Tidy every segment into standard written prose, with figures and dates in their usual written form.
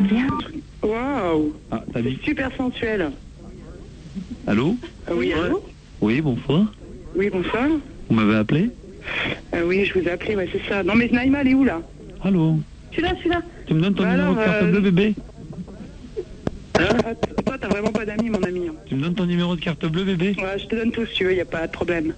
convient. Waouh. Ah, t'as vu? Super sensuel. Allô? Oui, allô? Oui, bonsoir. Oui, bonsoir. Vous m'avez appelé? Oui, je vous ai appelé, ouais, c'est ça. Non, mais Naïma, elle est où, là? Allô? Je suis là, je suis là. Tu me donnes ton Bah numéro de alors, carte bleue, bébé? Toi, t'as vraiment pas d'amis, mon ami. Hein. Tu me donnes ton numéro de carte bleue, bébé? Ouais, je te donne tout, si tu veux, y a pas de problème.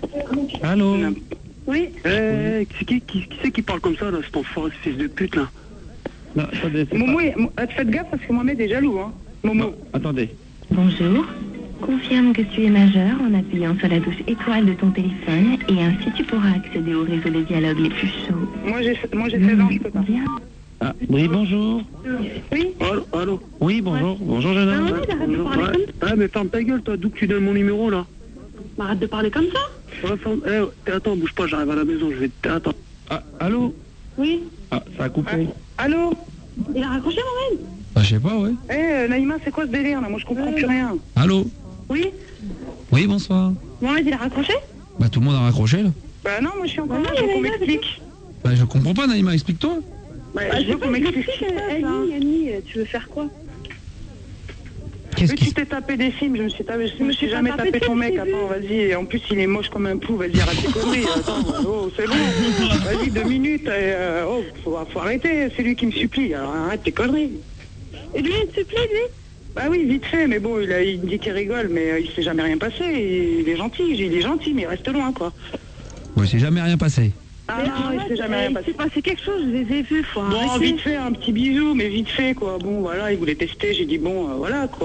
Allô? Non. Oui? Qui c'est qui parle comme ça, là, cet enfoiré, ce fils de pute, là? Non, attendez, c'est Momo, pas... faites gaffe parce que Mohamed est jaloux, hein. Momo. Non, attendez. Bonjour. Confirme que tu es majeur en appuyant sur la touche étoile de ton téléphone et ainsi tu pourras accéder au réseau de dialogue les plus chauds. Moi, j'ai 16 ans, je peux pas. Bien. Ah, oui, bonjour. Oui? Allô? Oui, bonjour. Bonjour, jeune homme. Ah, mais ferme ta gueule, toi, d'où que tu donnes mon numéro, là? Arrête de parler comme ça. Ouais, attends, bouge pas, j'arrive à la maison, je vais te... Attends. Ah, allô? Oui? Ah, ça a coupé. Allô? Il a raccroché, Mohamed? Bah, je sais pas, ouais. Naïma, c'est quoi ce délire, là? Moi, je comprends plus rien. Allô? Oui? Oui, bonsoir. Mohamed, il a raccroché? Bah, tout le monde a raccroché, là. Bah non, moi, je suis en train de qu'on m'explique. Bah, je comprends pas, Naïma, explique-toi. Bah, je veux qu'on m'explique. Annie, tu veux faire quoi? Qu'est-ce Mais qui tu se... t'es tapé des films, je me suis jamais tapé ton mec, attends, vas-y, et en plus il est moche comme un pou, vas-y, arrête tes conneries, attends, oh, c'est bon, vas-y, 2 minutes, faut arrêter, c'est lui qui me supplie, alors arrête tes conneries. Et lui, il te supplie, lui? Bah oui, vite fait, mais bon, il dit qu'il rigole, mais il s'est jamais rien passé, il est gentil, mais il reste loin, quoi. Ouais, c'est jamais rien passé. Ah non, il s'est jamais rien Il passé. s'est passé quelque chose, je les ai vus, faut Bon, arrêter. vite fait, un petit bisou, mais vite fait, quoi, bon, voilà, il voulait tester, j'ai dit, bon, voilà, quoi.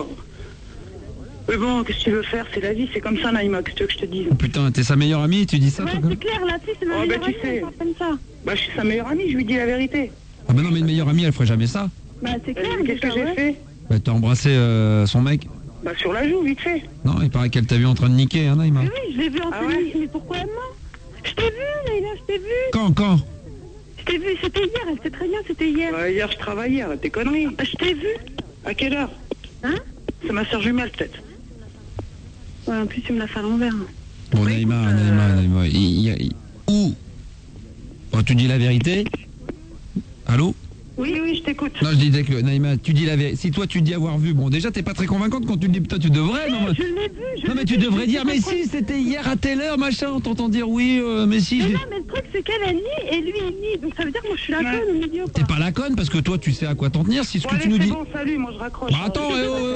Mais bon, qu'est-ce que tu veux faire, c'est la vie, c'est comme ça, Naïma, qu'est-ce que tu veux que je te dise? Oh putain, t'es sa meilleure amie, tu dis ça, Ouais, toi, c'est clair, la fille, c'est ma Oh, bah, meilleure tu amie, sais. elle parle comme ça. Bah, je suis sa meilleure amie, je lui dis la vérité. Ah bah non, mais une meilleure amie, elle ferait jamais ça. Bah, c'est clair, Qu'est-ce que déjà, j'ai ouais. fait? Bah, t'as embrassé son mec. Bah, sur la joue, vite fait. Non, il paraît qu'elle t'a vu en train de niquer, hein, Naïma. Mais oui, je l'ai vu en Ah tenue, ouais mais pourquoi elle ment? Je t'ai vu, Leïla, je t'ai vu. Quand? Je t'ai vu, c'était hier, elle sait très bien, c'était hier. Bah, hier, je travaillais, arrête tes conneries. Je t'ai vu. À quelle heure? Hein? C'est ma sœur jumelle, peut-être. Ouais, en plus, tu me l'as fait à l'envers. Bon, Oui, Naïma, écoute, Naïma, Où? Oh, tu dis la vérité? Allô? Oui, je t'écoute. Non, je disais que, Naïma, tu dis la vérité. Si toi, tu dis avoir vu, bon, déjà, t'es pas très convaincante quand tu le dis, putain, tu devrais, non? Je l'ai vu, Non, mais tu devrais dire, mais si, c'était hier à telle heure, machin, on t'entend dire oui, mais si. Mais non, mais le truc, c'est qu'elle, elle nie et lui, il nie. Donc ça veut dire que moi, je suis la Ouais. conne au milieu, T'es quoi. pas la conne, parce que toi, tu sais à quoi t'en tenir, si ce Bon, que allez, tu nous c'est dis. bon, salut, moi, je raccroche. Bah, attends,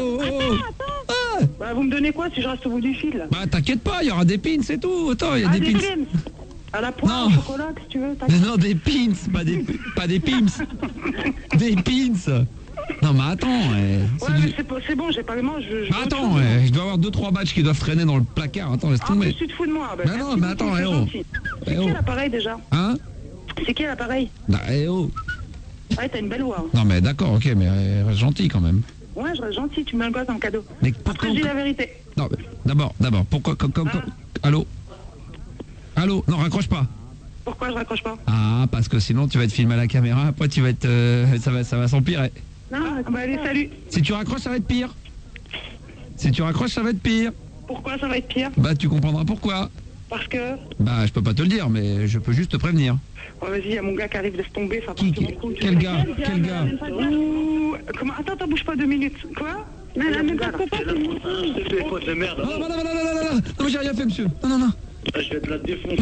oh. Bah, vous me donnez quoi si je reste au bout du fil, là? Bah, t'inquiète pas, il y aura des pins, c'est tout. Attends, il y a Ah, des des pins. pins. À la poire, Non. au chocolat, qu'est-ce que tu veux? Mais T'inquiète. non, des pins, pas des pimps. Des pins. Non, mais attends, c'est Ouais, du- mais c'est bon, j'ai pas les mains, je Bah, attends, je dois avoir 2-3 badges qui doivent traîner dans le placard. Attends, laisse Ah, en tomber. plus, tu te fous de moi. Bah, Mais non, mais attends, c'est oh. gentil. C'est Eh qui oh. l'appareil, déjà? Hein? C'est qui l'appareil? Bah, oh. Ouais, t'as une belle voix. Hein. Non, mais d'accord, ok, mais reste gentil quand même. Ouais, je reste gentil, tu me donnes quoi comme cadeau? Mais Après, pourquoi je dis la vérité. Non, mais d'abord, pourquoi Allô? Allô? Non, raccroche pas. Pourquoi je raccroche pas? Ah, parce que sinon tu vas être filmé à la caméra, après tu vas être... ça va s'empirer. Non, Bah, allez, salut. Si tu raccroches, ça va être pire. Si tu raccroches, ça va être pire. Pourquoi ça va être pire? Bah, tu comprendras pourquoi. Parce que... Bah, je peux pas te le dire, mais je peux juste te prévenir. Oh, vas-y, il y a mon gars qui arrive, laisse tomber, ça Qui, part sur mon coup. quel gars? Quel gars? Ouh, comment? Attends, bouge pas 2 minutes. Quoi? mais elle a même pas Là. de copain, c'est mon fils. C'est des potes de merde. Non, non, mais j'ai rien fait, monsieur. Non. Je vais te la défoncer.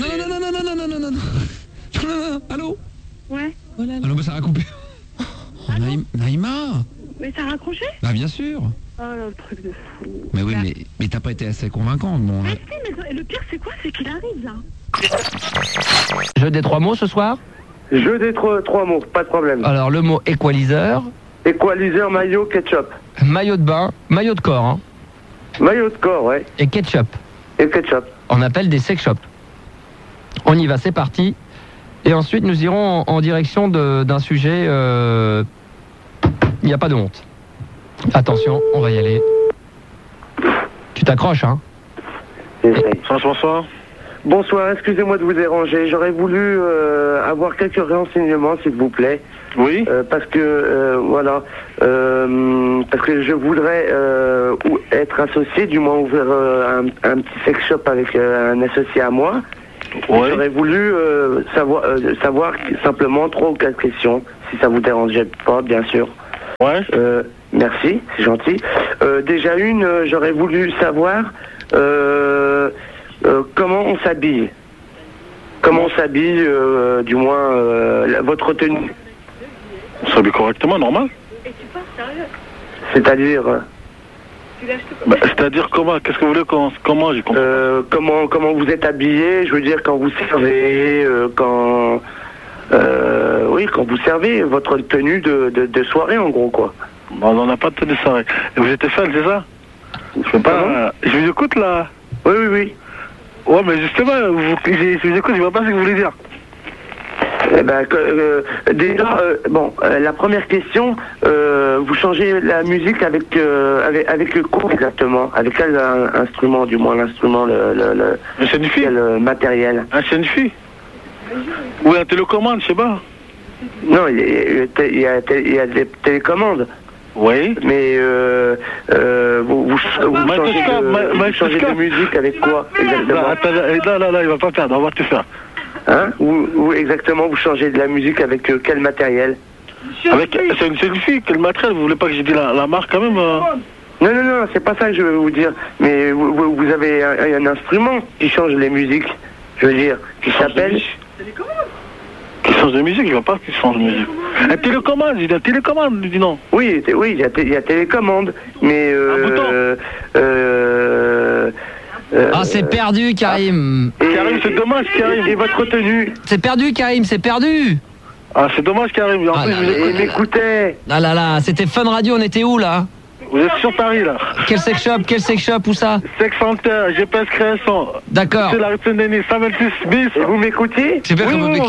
Non. Allô? Ouais. Ah non, bah ça va couper. Oh, Naïma? Mais t'as raccroché? Bah, bien sûr. Oh là, le truc de fou. Mais oui, mais t'as pas été assez convaincante, bon. Ah si, mais le pire, c'est quoi? C'est qu'il arrive, là. Jeu des 3 mots ce soir. Jeu des trois mots, pas de problème. Alors le mot équaliseur, Équaliseur, maillot, ketchup. maillot de bain, maillot de corps hein, Maillot de corps, ouais. et ketchup. Et ketchup. On appelle des sex shops. On y va, c'est parti. Et ensuite nous irons en direction d'un sujet. Il n'y a pas de honte. Attention, on va y aller. Tu t'accroches hein. J'essaye. Bonsoir. Bonsoir, excusez-moi de vous déranger. J'aurais voulu avoir quelques renseignements, s'il vous plaît. Oui. Parce que je voudrais être associé, du moins ouvrir un petit sex shop avec un associé à moi. Ouais. J'aurais voulu savoir simplement 3 ou 4 questions, si ça vous dérangeait pas, bien sûr. Ouais. Merci, c'est gentil. Déjà j'aurais voulu savoir comment on s'habille. Comment on s'habille, du moins, votre tenue. On s'habille correctement, normal. Et tu pars sérieux? C'est-à-dire c'est-à-dire comment? Qu'est-ce que vous voulez comment j'ai compris. comment vous êtes habillé, je veux dire, quand vous servez, quand vous servez, votre tenue de soirée, en gros, quoi. Bon, on n'a pas de tenue de soirée. Et vous êtes seul, c'est ça? Je peux pas... je vous écoute, là. Oui. Ouais, mais justement, je vous écoute, je vois pas ce que vous voulez dire. Eh ben, déjà, la première question, vous changez la musique avec quoi exactement? Avec quel instrument, du moins l'instrument, quel matériel? Un Shenfi? Ou un télécommande, je sais pas. Non, il y a des télécommandes. Oui. Mais vous changez de musique avec quoi exactement? Non, il va pas perdre, on va tout faire. Hein? Exactement, vous changez de la musique avec quel matériel? C'est une Shenfi, quel matériel? Vous voulez pas que j'ai dit la marque quand même? Non, c'est pas ça que je veux vous dire. Mais vous avez un instrument qui change les musiques, je veux dire, qui s'appelle... Qui change de musique? Il va pas qu'il change de musique. Un télécommande, j'ai dit un télécommande, dis non. Oui, il y a télécommande, mais... c'est perdu, Karim. Karim, c'est dommage, Karim. Et votre tenue? C'est perdu, Karim, c'est perdu. Ah, c'est dommage, Karim. En plus, il m'écoutait. Ah là, c'était Fun Radio, on était où, là? Vous êtes sur Paris, là. Quel sex shop, où ça? Sex Center, GPS Création. D'accord. C'est la rue Saint-Denis, 126 bis. Et vous m'écoutiez? J'ai bien compris.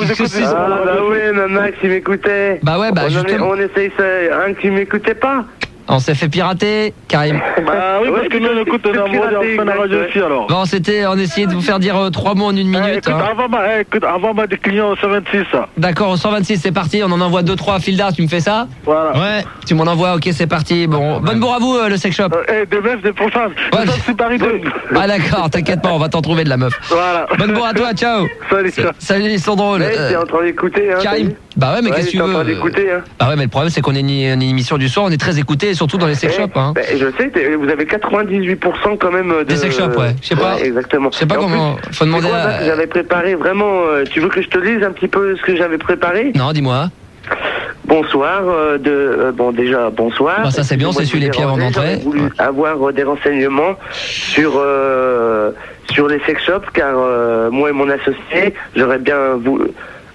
Max, il m'écoutait. Bah ouais, justement. On essaye ça, qui m'écoutait pas. On s'est fait pirater, Karim. Bah oui, parce que nous, on écoute un amour de la radio aussi, alors. Bon, on essayait de vous faire dire 3 mots en 1 minute. Écoute, envoie-moi des clients au 126, ça. D'accord, au 126, c'est parti. On en envoie 2-3 à Filda, tu me fais ça? Voilà. Ouais, tu m'en envoies, ok, c'est parti. Bon, bonne bourre à vous, le sex shop. Des meufs, des pourcentages. Ouais. C'est Paris 2. Ah d'accord, t'inquiète pas, on va t'en trouver de la meuf. Voilà. Bonne bourre à toi, ciao. Salut, ils sont drôles. T'es en train d'écouter, hein. Karim. Bah ouais, mais qu'est-ce que tu veux? en train d'écouter, hein. Bah ouais, mais le problème, c'est qu'on est une émission du soir, on est très écouté, surtout dans les sex shops, hein. Je sais, vous avez 98% quand même de... Des sex shops, ouais. Je sais pas. Ouais, exactement. Je sais pas comment. Faut demander à... J'avais préparé vraiment... tu veux que je te lise un petit peu ce que j'avais préparé? Non, dis-moi. Bonsoir, déjà, bonsoir. Bah ça c'est bien, on s'essuie les pieds avant d'entrer. J'ai voulu avoir des renseignements sur les sex shops, car moi et mon associé, j'aurais bien voulu...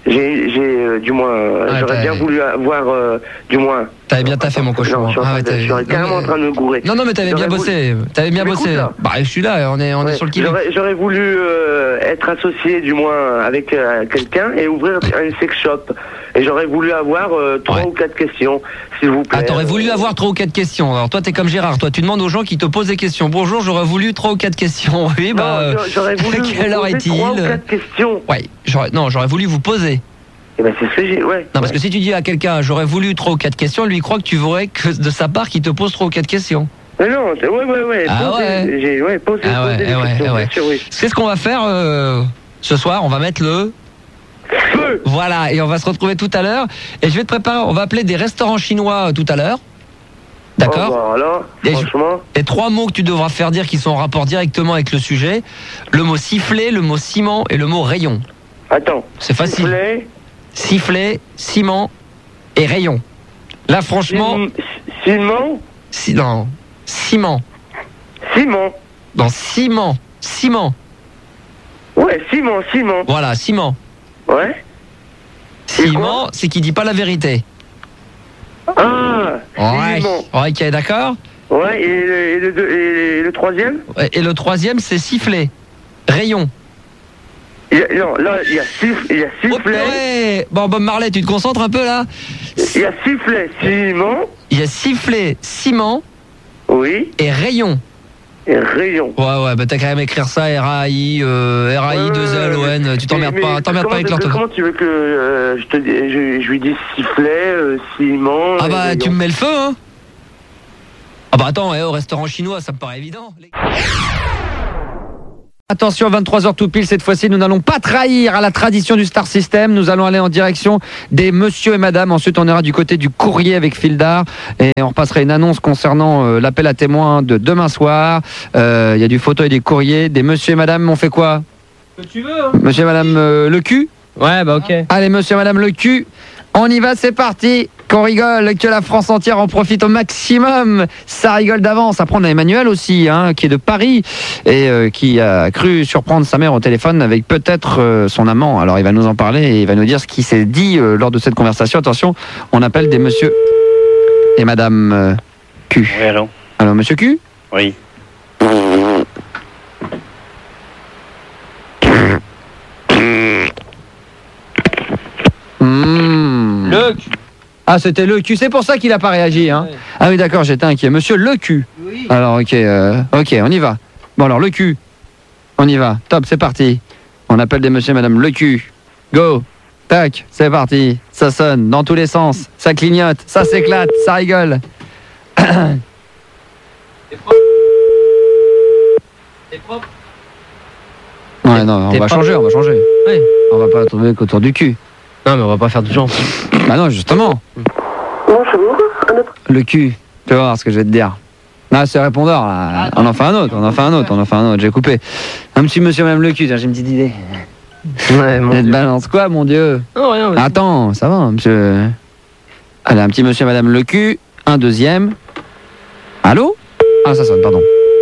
j'aurais bien voulu avoir, du moins... T'avais bien taffé, mon cochon. Je suis carrément en train de me gourer. Non, mais t'avais bien bossé. T'avais bien bossé. Bah, je suis là, on est sur le kill. J'aurais voulu être associé, du moins, avec quelqu'un et ouvrir un sex shop. Et j'aurais voulu avoir 3 ou 4 questions, s'il vous plaît. Ah, t'aurais voulu avoir 3 ou 4 questions. Alors, toi, t'es comme Gérard. Toi, tu demandes aux gens qui te posent des questions. Bonjour, j'aurais voulu 3 ou 4 questions. Oui, j'aurais voulu quelle heure est-il? 3 ou 4 questions. Ouais, j'aurais voulu vous poser. Eh ben c'est ce que j'ai, ouais. Non, parce que si tu dis à quelqu'un, j'aurais voulu 3 ou 4 questions, lui il croit que tu voudrais que de sa part qu'il te pose 3 ou 4 questions. Mais non, ouais. Ah Posez des questions, oui. C'est ce qu'on va faire ce soir, on va mettre le... Feu. Voilà, et on va se retrouver tout à l'heure. Et je vais te préparer, on va appeler des restaurants chinois tout à l'heure. D'accord? Voilà, franchement. Et 3 mots que tu devras faire dire qui sont en rapport directement avec le sujet. Le mot sifflet, le mot ciment et le mot rayon. Attends. C'est facile. Sifflet, ciment et rayon. Là, franchement... Ciment? Non, ciment. Ciment? Non, ciment. Ciment. Ouais, ciment. Voilà, ciment. Ouais. Ciment, c'est qui dit pas la vérité. Ah, ouais. ciment. Ouais, ok, d'accord. Ouais, et le troisième? Et le troisième, c'est sifflet. Rayon. Il y a sifflet. Ouais. Bon, Bob Marley, tu te concentres un peu là? Il y a sifflet, ciment. Il y a sifflet, ciment. Oui. Et rayon. Et rayon. Ouais, bah t'as quand même écrire ça, R-A-I, R-A-I-2-L-O-N, tu t'emmerdes pas avec l'orthographe. Comment tu veux que je lui dise sifflet, ciment? Ah bah rayon. tu me mets le feu, hein? Ah bah attends, au restaurant chinois, ça me paraît évident. Attention, 23h tout pile, cette fois-ci, nous n'allons pas trahir à la tradition du Star System. Nous allons aller en direction des monsieur et madame. Ensuite, on ira du côté du courrier avec Fildar. Et on repassera une annonce concernant l'appel à témoins de demain soir. Il y a du photo et des courriers. Des monsieur et madame, on fait quoi? Ce que tu veux, hein. Monsieur et madame le cul? Ouais, bah ok. Allez, monsieur et madame le cul, on y va, c'est parti. Qu'on rigole, que la France entière en profite au maximum. Ça rigole d'avance. Après, on a Emmanuel aussi, hein, qui est de Paris et qui a cru surprendre sa mère au téléphone avec peut-être son amant. Alors, il va nous en parler et il va nous dire ce qui s'est dit lors de cette conversation. Attention, on appelle des monsieur et madame Q. Oui, allô? Alors, monsieur Q? Oui. Le cul. Ah, c'était le cul, c'est pour ça qu'il n'a pas réagi. Hein. Ouais. Ah oui, d'accord, j'étais inquiet. Monsieur le cul. Oui. Alors, ok, on y va. Bon, alors, le cul. On y va. Top, c'est parti. On appelle des monsieur et madame le cul. Go. Tac, c'est parti. Ça sonne dans tous les sens. Ça clignote, ça s'éclate, ça rigole. T'es propre? T'es propre? Ouais, non, on va changer. Ouais. On va pas trouver qu'autour du cul. Non, mais on va pas faire du genre. Bah non, justement. Bonjour. Le cul. Tu vas voir ce que je vais te dire. Ah, ce répondeur, là. On en fait un autre. J'ai coupé. Un petit monsieur, même le cul, j'ai une petite idée. Ouais, mon Dieu. Balance quoi, mon Dieu? Non, rien. Vas-y. Attends, ça va, monsieur. Allez, un petit monsieur, madame le cul. Un deuxième. Allô? Ah, ça sonne, pardon.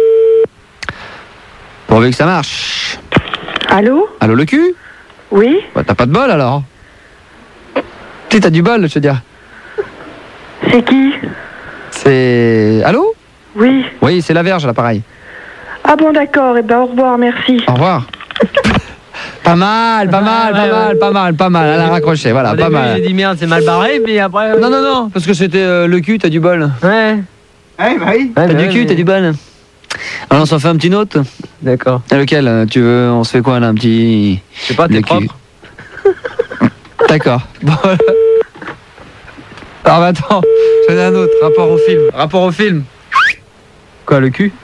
Pourvu que ça marche. Allô? Allô, le cul? Oui? Bah, t'as pas de bol, alors? Si, t'as du bol, je veux dire. C'est qui? C'est... Allô? Oui. Oui, c'est la Verge, l'appareil. Ah bon, d'accord. Eh ben, au revoir, merci. Au revoir. Pas mal. Elle a raccroché, voilà, Au pas début, mal. j'ai dit merde, c'est mal barré, mais après... Non, parce que c'était le cul, t'as du bol. Ouais. Ouais, bah oui. T'as du cul, t'as du bol. Alors, on s'en fait un petit note. D'accord. Et lequel tu veux? On se fait quoi, là, un petit... Je sais pas, t'es propre? D'accord. Bon, voilà. Alors, bah, attends, j'en ai un autre. Rapport au film. Quoi, le cul?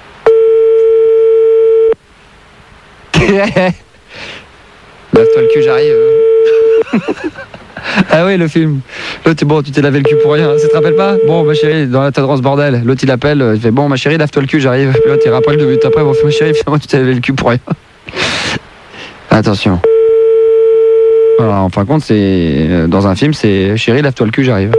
Lave-toi le cul, j'arrive. Ah oui, le film. L'autre, bon, tu t'es lavé le cul pour rien, ça te rappelle pas? Bon, ma chérie, t'es dans ce bordel. L'autre, il appelle, il fait bon, ma chérie, lave-toi le cul, j'arrive. Puis l'autre, il rappelle 2 minutes après, bon, ma chérie, finalement, tu t'es lavé le cul pour rien. Attention. Alors, en fin de compte, c'est dans un film, c'est chérie, lave-toi le cul, j'arrive.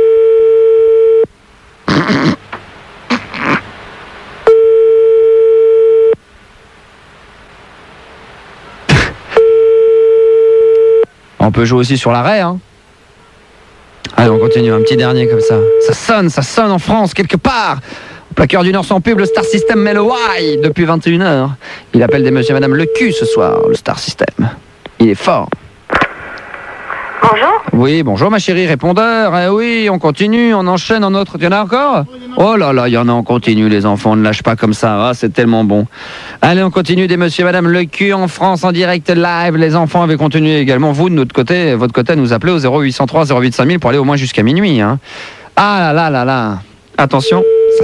On peut jouer aussi sur l'arrêt, hein. Allez, on continue, un petit dernier comme ça. Ça sonne en France, quelque part. Au placard du Nord sans pub, le Star System met le Y depuis 21h. Il appelle des monsieur et madame le cul ce soir, le Star System. Il est fort. Bonjour? Oui, bonjour ma chérie, répondeur. Eh oui, on continue, on enchaîne en autre. Il y en a encore? Oh là là, il y en a, on continue les enfants, on ne lâche pas comme ça. Ah, c'est tellement bon. Allez, on continue des monsieur et madame le cul en France en direct live. Les enfants avaient continué également. Vous, de votre côté, à nous appeler au 0803 08 5000 pour aller au moins jusqu'à minuit. Hein. Ah là là là là. Attention, ça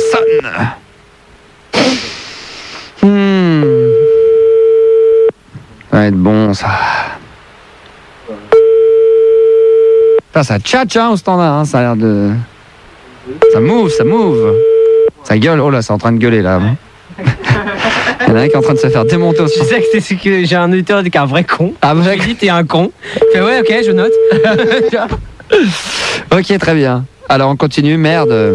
sonne. Ça va être bon, ça. Ça tchatche hein, au standard, hein, ça a l'air de... Ça move. Ça gueule, oh là, c'est en train de gueuler là. Il y en a un qui est en train de se faire démonter au standard. Tu sais que j'ai un auditeur qui est un vrai con. Ah, je lui dis t'es un con. Il fait ouais, ok, je note. Ok, très bien. Alors on continue, merde.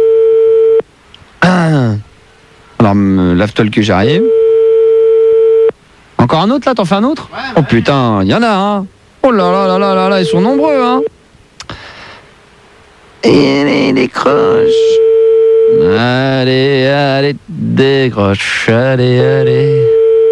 Alors, lave-toi le cul, j'arrive. Encore un autre là, t'en fais un autre? Ouais, oh putain, il y en a, hein. Oh là là là là là là, ils sont nombreux, hein. Et décroche. Allez, décroche. Allez.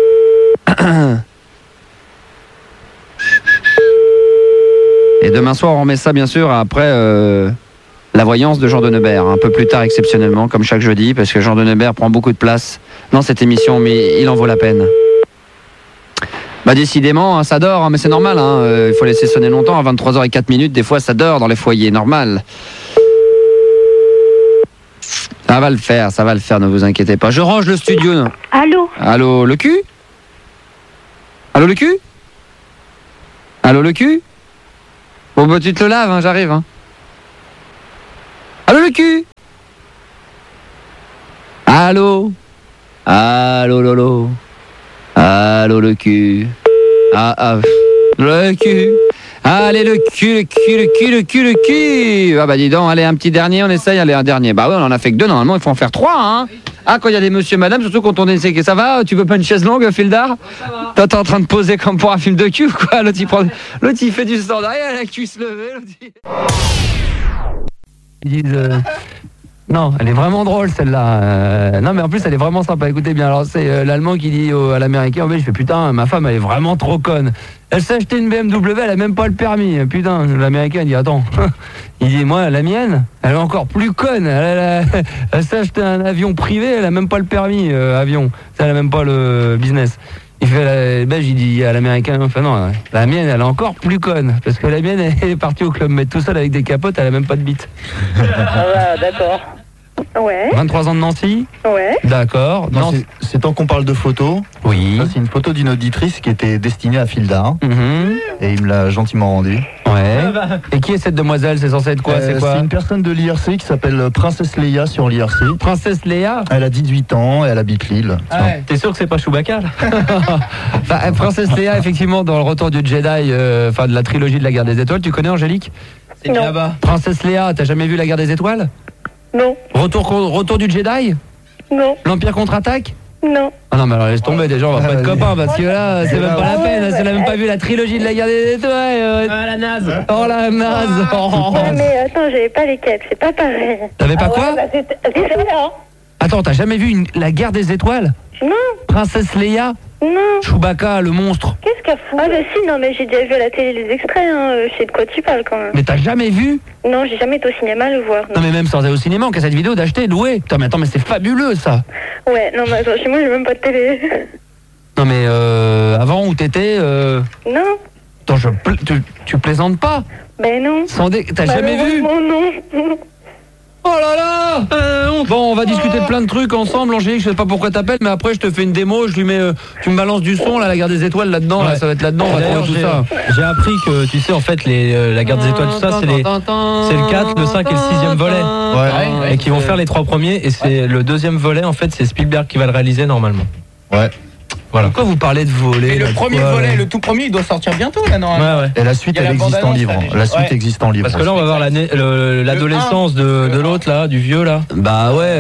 Et demain soir, on remet ça, bien sûr, après la voyance de Jean de Neubert. Un peu plus tard, exceptionnellement, comme chaque jeudi, parce que Jean de Neubert prend beaucoup de place dans cette émission, mais il en vaut la peine. Bah décidément, hein, ça dort, hein, mais c'est normal, hein, il faut laisser sonner longtemps, à 23h04, des fois ça dort dans les foyers, normal. Ça va le faire, ne vous inquiétez pas. Je range le studio. Allô? Allô, le cul? Allô le cul? Allô le cul? Bon bah tu te le laves, hein, j'arrive. Hein. Allô le cul? Allô? Allô lolo? Allô le cul? Le cul? Allez le cul. Ah bah dis donc, allez un petit dernier, on essaye, allez un dernier. Bah ouais, on en a fait que 2, normalement il faut en faire 3, hein. Ah, quand il y a des monsieur, madame, surtout quand on essaie que ça va, tu veux pas une chaise longue, Fildar? Toi, t'es en train de poser comme pour un film de cul ou quoi? L'autre il fait du stand derrière, la cuisse levée, ils disent... Non, elle est vraiment drôle celle-là. Non mais en plus elle est vraiment sympa. Écoutez bien, alors c'est l'Allemand qui dit à l'Américain, en fait, je fais putain, ma femme elle est vraiment trop conne. Elle s'est acheté une BMW, elle a même pas le permis. Putain, l'Américain il dit attends. Il dit moi la mienne, elle est encore plus conne. Elle s'est acheté un avion privé, elle a même pas le permis avion. Elle a même pas le business. Il fait le belge, il dit à l'Américain, enfin non, la mienne elle est encore plus conne. Parce que la mienne elle est partie au club Med tout seul avec des capotes, elle a même pas de bite. Ah d'accord. Ouais. 23 ans de Nancy. Ouais. D'accord. Non, c'est tant qu'on parle de photos. Oui. Ça, c'est une photo d'une auditrice qui était destinée à Fildar. Et il me l'a gentiment rendue. Ouais. Et qui est cette demoiselle? C'est censé être quoi? C'est quoi? C'est une personne de l'IRC qui s'appelle Princesse Leia sur l'IRC. Princesse Leia? Elle a 18 ans et elle habite Lille. Ah ouais. T'es sûr que c'est pas Chewbacca là? Enfin, Princesse Leia, effectivement, dans le Retour du Jedi, de la trilogie de la Guerre des Étoiles, tu connais Angélique? C'est là-bas. Princesse Leia, t'as jamais vu la Guerre des Étoiles? Non. Retour du Jedi? Non. L'Empire contre-attaque? Non. Ah non, mais alors laisse tomber, déjà, on va pas être copains, parce que là, c'est même pas la peine, elle a même pas vu la trilogie de la Guerre des Étoiles. Ah la naze. Oh la naze. Oh. Ouais, mais attends, j'avais pas les capes, c'est pas pareil. T'avais pas quoi? Ouais, bah, c'est ça. Attends, t'as jamais vu la Guerre des Étoiles? Non. Princesse Leia? Non. Chewbacca, le monstre. Qu'est-ce qu'elle fout? Ah bah si, non mais j'ai déjà vu à la télé les extraits, hein. Je sais de quoi tu parles quand même. Mais t'as jamais vu? Non, j'ai jamais été au cinéma le voir. Non mais même sans aller au cinéma, on casse cette vidéo d'acheter, de louer. Putain, mais attends, mais c'est fabuleux ça. Ouais, non mais attends, chez moi j'ai même pas de télé. Non mais avant où t'étais Non. Attends, tu plaisantes pas? Ben non. T'as jamais vu? Non. Oh là là Bon, on va discuter de plein de trucs ensemble, Angélique, je sais pas pourquoi t'appelles, mais après je te fais une démo, je lui mets, tu me balances du son, là, la Guerre des Étoiles là-dedans, là, ça va être là-dedans, on va trouver tout ça. J'ai appris que, tu sais, en fait, la Guerre des Étoiles, tout ça, c'est le 4, le 5 et le 6e volet. Ouais. Et qui vont faire les 3 premiers, et c'est le 2e volet, en fait, c'est Spielberg qui va le réaliser normalement. Ouais. Voilà. Pourquoi vous parlez de voler? Et le premier volet, le tout premier, il doit sortir bientôt là, normalement. Ouais. Et la suite, elle existe en livre. La suite existe en livre. Parce que là, on va voir l'adolescence de l'autre, là, du vieux, là. Bah ouais,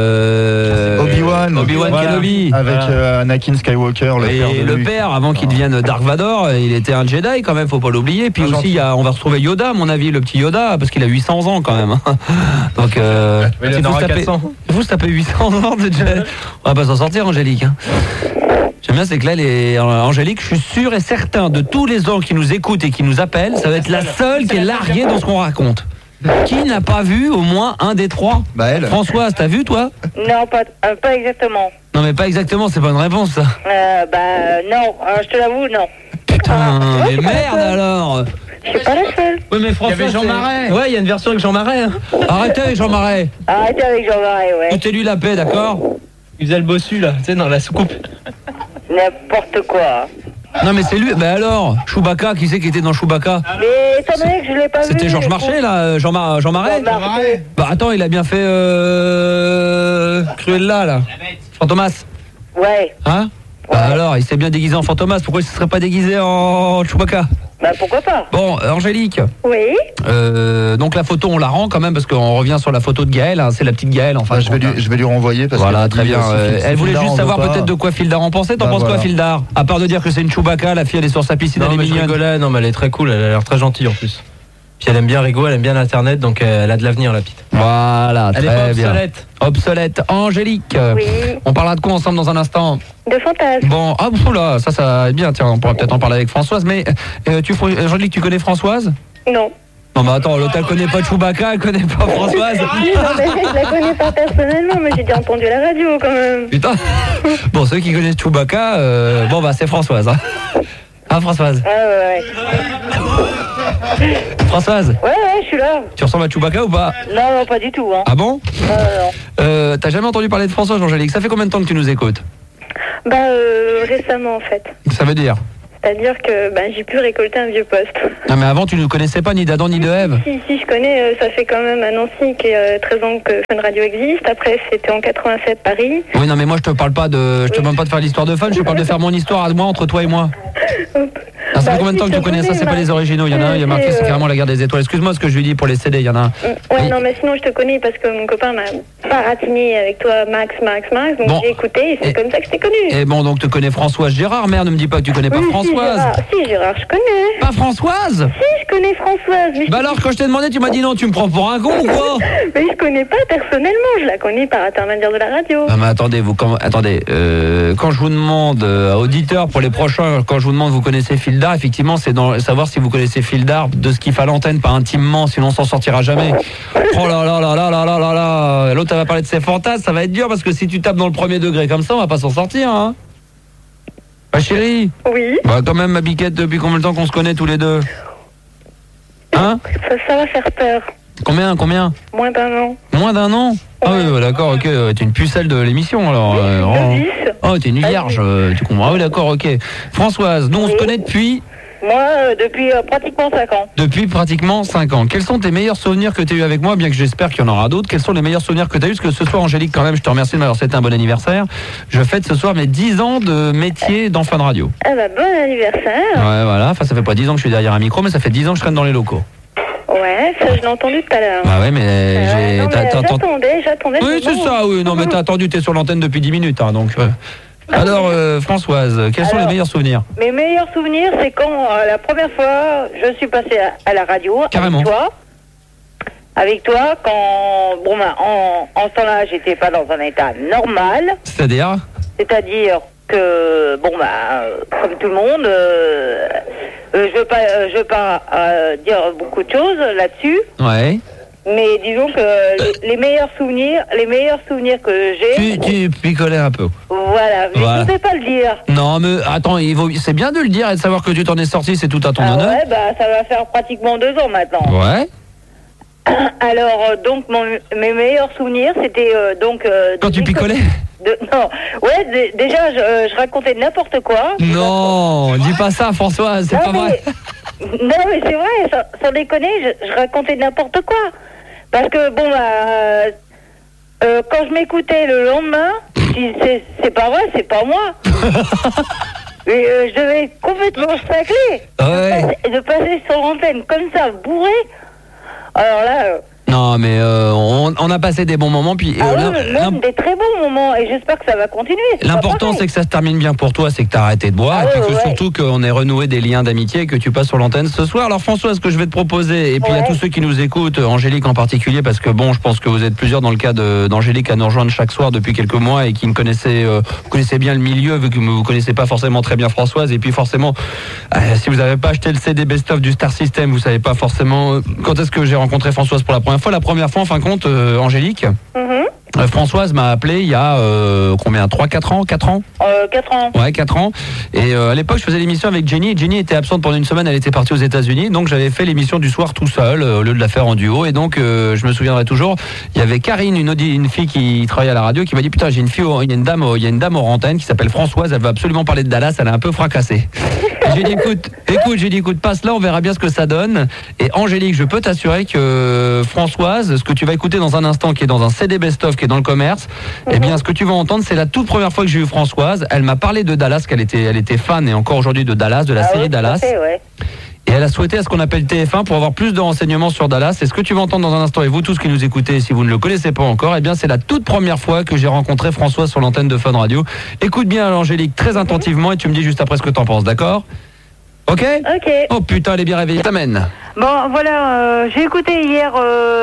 Obi-Wan Kenobi. Avec Anakin Skywalker, le père de le Luke. père, avant qu'il devienne Dark Vador, il était un Jedi quand même, faut pas l'oublier. Puis aussi, on va retrouver Yoda, à mon avis, le petit Yoda, parce qu'il a 800 ans quand même. Donc, il en aura 400. Vous, ça fait 800 ans de Jedi. On va pas s'en sortir, Angélique. J'aime bien, c'est que là, Angélique, je suis sûr et certain de tous les gens qui nous écoutent et qui nous appellent, ça va être la seule qui est larguée dans ce qu'on raconte. Qui n'a pas vu au moins un des 3? Bah elle. Françoise, t'as vu toi? Non, pas exactement. Non mais pas exactement, c'est pas une réponse ça. Non, je te l'avoue, non. Putain, mais merde alors. Je suis pas la seule. Oui mais François, il y avait Jean Marais. Ouais, il y a une version avec Jean Marais. Arrêtez avec Jean Marais. Arrêtez avec Jean Marais, ouais. Foutez-lui la paix, d'accord? Il faisait le bossu là, tu sais, dans la soucoupe. N'importe quoi. Non mais c'est lui, bah alors, Chewbacca, qui c'est qui était dans Chewbacca? Mais étant donné que je l'ai pas vu. C'était Georges Marchais là, Jean Marais. Bah attends, il a bien fait Cruella là. Fantomas. Ouais. Hein? Bah alors, il s'est bien déguisé en Fantomas, pourquoi il se serait pas déguisé en Chewbacca? Bah pourquoi pas? Bon, Angélique. Oui. Donc la photo on la rend quand même parce qu'on revient sur la photo de Gaëlle, hein, c'est la petite Gaëlle enfin. Je vais lui renvoyer parce voilà, que très bien. Elle voulait juste savoir peut-être de quoi Fildar en pensait. T'en penses quoi Fildar? À part de dire que c'est une Chewbacca, la fille elle est sur sa piscine, elle est mignonne. Non mais elle est très cool, elle a l'air très gentille en plus. Puis elle aime bien Rigo, elle aime bien l'internet, donc elle a de l'avenir la petite. Voilà, elle très est pas bien. Obsolète. Angélique, oui. On parlera de quoi ensemble dans un instant? De fantasmes. Bon, là, ça est bien, tiens, on pourra peut-être en parler avec Françoise, mais Angélique, tu connais Françoise? Non. Non mais attends, l'autre elle connaît pas Chewbacca, elle connaît pas Françoise. Non mais je la connais pas personnellement, mais j'ai déjà entendu la radio quand même. Putain. Bon, ceux qui connaissent Chewbacca, c'est Françoise. Hein. Ah Françoise. Ouais. Françoise. Ouais, je suis là. Tu ressembles à Chewbacca ou pas? Non, pas du tout. Hein. Ah bon? Non. T'as jamais entendu parler de Françoise, Angélique? Ça fait combien de temps que tu nous écoutes? Récemment en fait. Ça veut dire? C'est-à-dire que j'ai pu récolter un vieux poste. Non, mais avant, tu ne connaissais pas ni d'Adam ni de Ève. Si, je connais. Ça fait quand même à Nancy qui est 13 ans que Fun Radio existe. Après, c'était en 87 Paris. Oui, non, mais moi, je te parle pas de faire l'histoire de Fun. Je te parle de faire mon histoire à moi, entre toi et moi. Ah, ça fait combien de temps que tu connais ça? C'est pas les originaux. Il y en a un, il y a marqué, c'est carrément la guerre des étoiles. Excuse-moi ce que je lui dis pour les CD, il y en a un. Ouais, non, mais sinon je te connais parce que mon copain m'a baratiné avec toi, Max. Donc bon. J'ai écouté et c'est comme ça que je t'ai connu. Et bon, donc tu connais Françoise Gérard, merde, ne me dis pas que tu connais pas Françoise. Si, Gérard, je connais. Pas Françoise? Si, je connais Françoise. Mais alors, quand je t'ai demandé, tu m'as dit non, tu me prends pour un con ou quoi? Mais je connais pas personnellement, je la connais par intermédiaire de la radio. Ah, mais attendez, quand je vous demande, auditeurs, pour les prochains, quand je vous demande vous connaissez Fildar, effectivement, c'est savoir si vous connaissez Fildar de ce qu'il fait à l'antenne, pas intimement, sinon on s'en sortira jamais. Oh là là là là là là là là. L'autre, elle va parler de ses fantasmes, ça va être dur parce que si tu tapes dans le premier degré comme ça, on va pas s'en sortir, hein. Bah chérie. Oui. Bah quand même, ma biquette, depuis combien de temps qu'on se connaît tous les deux? Hein? Ça va faire peur. Combien? Moins d'un an. Moins d'un an? Ah oui, d'accord, ok. T'es une pucelle de l'émission alors. Oh, t'es une vierge, tu comprends? Ah oui, d'accord, ok. Françoise, nous on se connaît depuis? Moi, depuis pratiquement 5 ans. Depuis pratiquement 5 ans. Quels sont tes meilleurs souvenirs que tu as eu avec moi, bien que j'espère qu'il y en aura d'autres? Quels sont les meilleurs souvenirs que tu as eu? Parce que ce soir, Angélique, quand même, je te remercie de m'avoir souhaité un bon anniversaire. Je fête ce soir mes 10 ans de métier dans Fun Radio. Ah bah, bon anniversaire. Ouais, voilà. Enfin, ça fait pas 10 ans que je suis derrière un micro, mais ça fait 10 ans que je traîne dans les locaux. Ouais, ça je l'ai entendu tout à l'heure. Ah ouais, mais j'attendais. Oui, c'est ça, oui. Non, mais t'as attendu, t'es sur l'antenne depuis 10 minutes, hein, donc... Alors, Françoise, quels sont les meilleurs souvenirs? Mes meilleurs souvenirs, c'est quand la première fois, je suis passée à la radio. Carrément. Avec toi, quand... Bon, en ce temps-là, j'étais pas dans un état normal. C'est-à-dire que, comme tout le monde, je veux pas dire beaucoup de choses là-dessus. Ouais. Mais disons que les meilleurs souvenirs que j'ai... Tu picolais un peu. Voilà, mais je ne sais pas le dire. Non, mais attends, c'est bien de le dire et de savoir que tu t'en es sorti, c'est tout à ton honneur. Ouais, ça va faire pratiquement 2 ans maintenant. Ouais. Alors, donc, mes meilleurs souvenirs, c'était quand tu picolais déjà, je racontais n'importe quoi. Non, dis pas ça, Françoise, c'est pas vrai. Non, mais c'est vrai, sans déconner, je racontais n'importe quoi. Parce que, quand je m'écoutais le lendemain, c'est pas vrai, c'est pas moi. Et je devais complètement stacler. De passer sur l'antenne comme ça, bourré. Alors là... Non, mais on a passé des bons moments, puis même des très bons moments, et j'espère que ça va continuer. L'important, c'est que ça se termine bien pour toi, c'est que tu as arrêté de boire, et puis surtout qu'on ait renoué des liens d'amitié et que tu passes sur l'antenne ce soir. Alors François, ce que je vais te proposer, et puis à tous ceux qui nous écoutent, Angélique en particulier, parce que je pense que vous êtes plusieurs dans le cas d'Angélique à nous rejoindre chaque soir depuis quelques mois et qui me connaissez bien le milieu, vu que vous ne connaissez pas forcément très bien Françoise, et puis forcément, si vous n'avez pas acheté le CD best-of du Star System, vous savez pas forcément quand est-ce que j'ai rencontré Françoise pour la première fois. La première fois, en fin de compte, Angélique, Françoise m'a appelé il y a combien, 3-4 ans 4 ans 4 ans. Ouais, 4 ans. Et à l'époque, je faisais l'émission avec Jenny. Jenny était absente pendant une semaine, elle était partie aux États-Unis. Donc j'avais fait l'émission du soir tout seul, au lieu de la faire en duo. Et donc, je me souviendrai toujours, il y avait Karine, une fille qui travaille à la radio, qui m'a dit putain, j'ai une fille, il y a une dame aux antennes qui s'appelle Françoise, elle veut absolument parler de Dallas, elle est un peu fracassée. J'ai dit écoute, passe là, on verra bien ce que ça donne. Et Angélique, je peux t'assurer que Françoise, ce que tu vas écouter dans un instant, qui est dans un CD best-of, qui est dans le commerce, eh bien ce que tu vas entendre, c'est la toute première fois que j'ai eu Françoise. Elle m'a parlé de Dallas, qu'elle était fan et encore aujourd'hui de Dallas, de la série Dallas. Et elle a souhaité à ce qu'on appelle TF1 pour avoir plus de renseignements sur Dallas. Et ce que tu vas entendre dans un instant, et vous tous qui nous écoutez, si vous ne le connaissez pas encore, eh bien c'est la toute première fois que j'ai rencontré Françoise sur l'antenne de Fun Radio. Écoute bien Angélique très attentivement et tu me dis juste après ce que t'en penses, d'accord? Ok. Oh putain, elle est bien réveillée. T'amène. Bon, voilà, j'ai écouté hier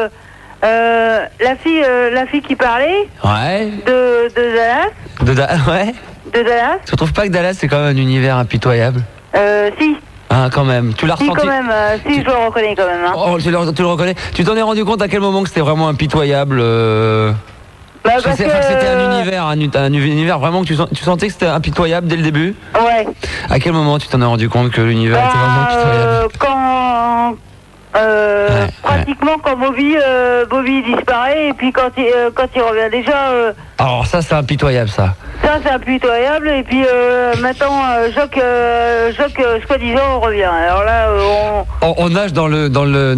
la fille qui parlait. Ouais. De Dallas. Ouais. De Dallas. Tu trouves pas que Dallas c'est quand même un univers impitoyable? Si. Ah, quand même. Tu l'as ressenti? Si, quand même. Je le reconnais quand même. Hein. Oh, tu le reconnais. Tu t'en es rendu compte à quel moment que c'était vraiment impitoyable parce que c'était un univers vraiment que tu sentais que c'était impitoyable dès le début. Ouais. À quel moment tu t'en es rendu compte que l'univers était vraiment impitoyable? Quand pratiquement quand Bobby disparaît et puis quand il revient déjà. Alors ça c'est impitoyable ça. Ça c'est impitoyable et puis maintenant Jacques soi-disant revient. Alors là on nage dans le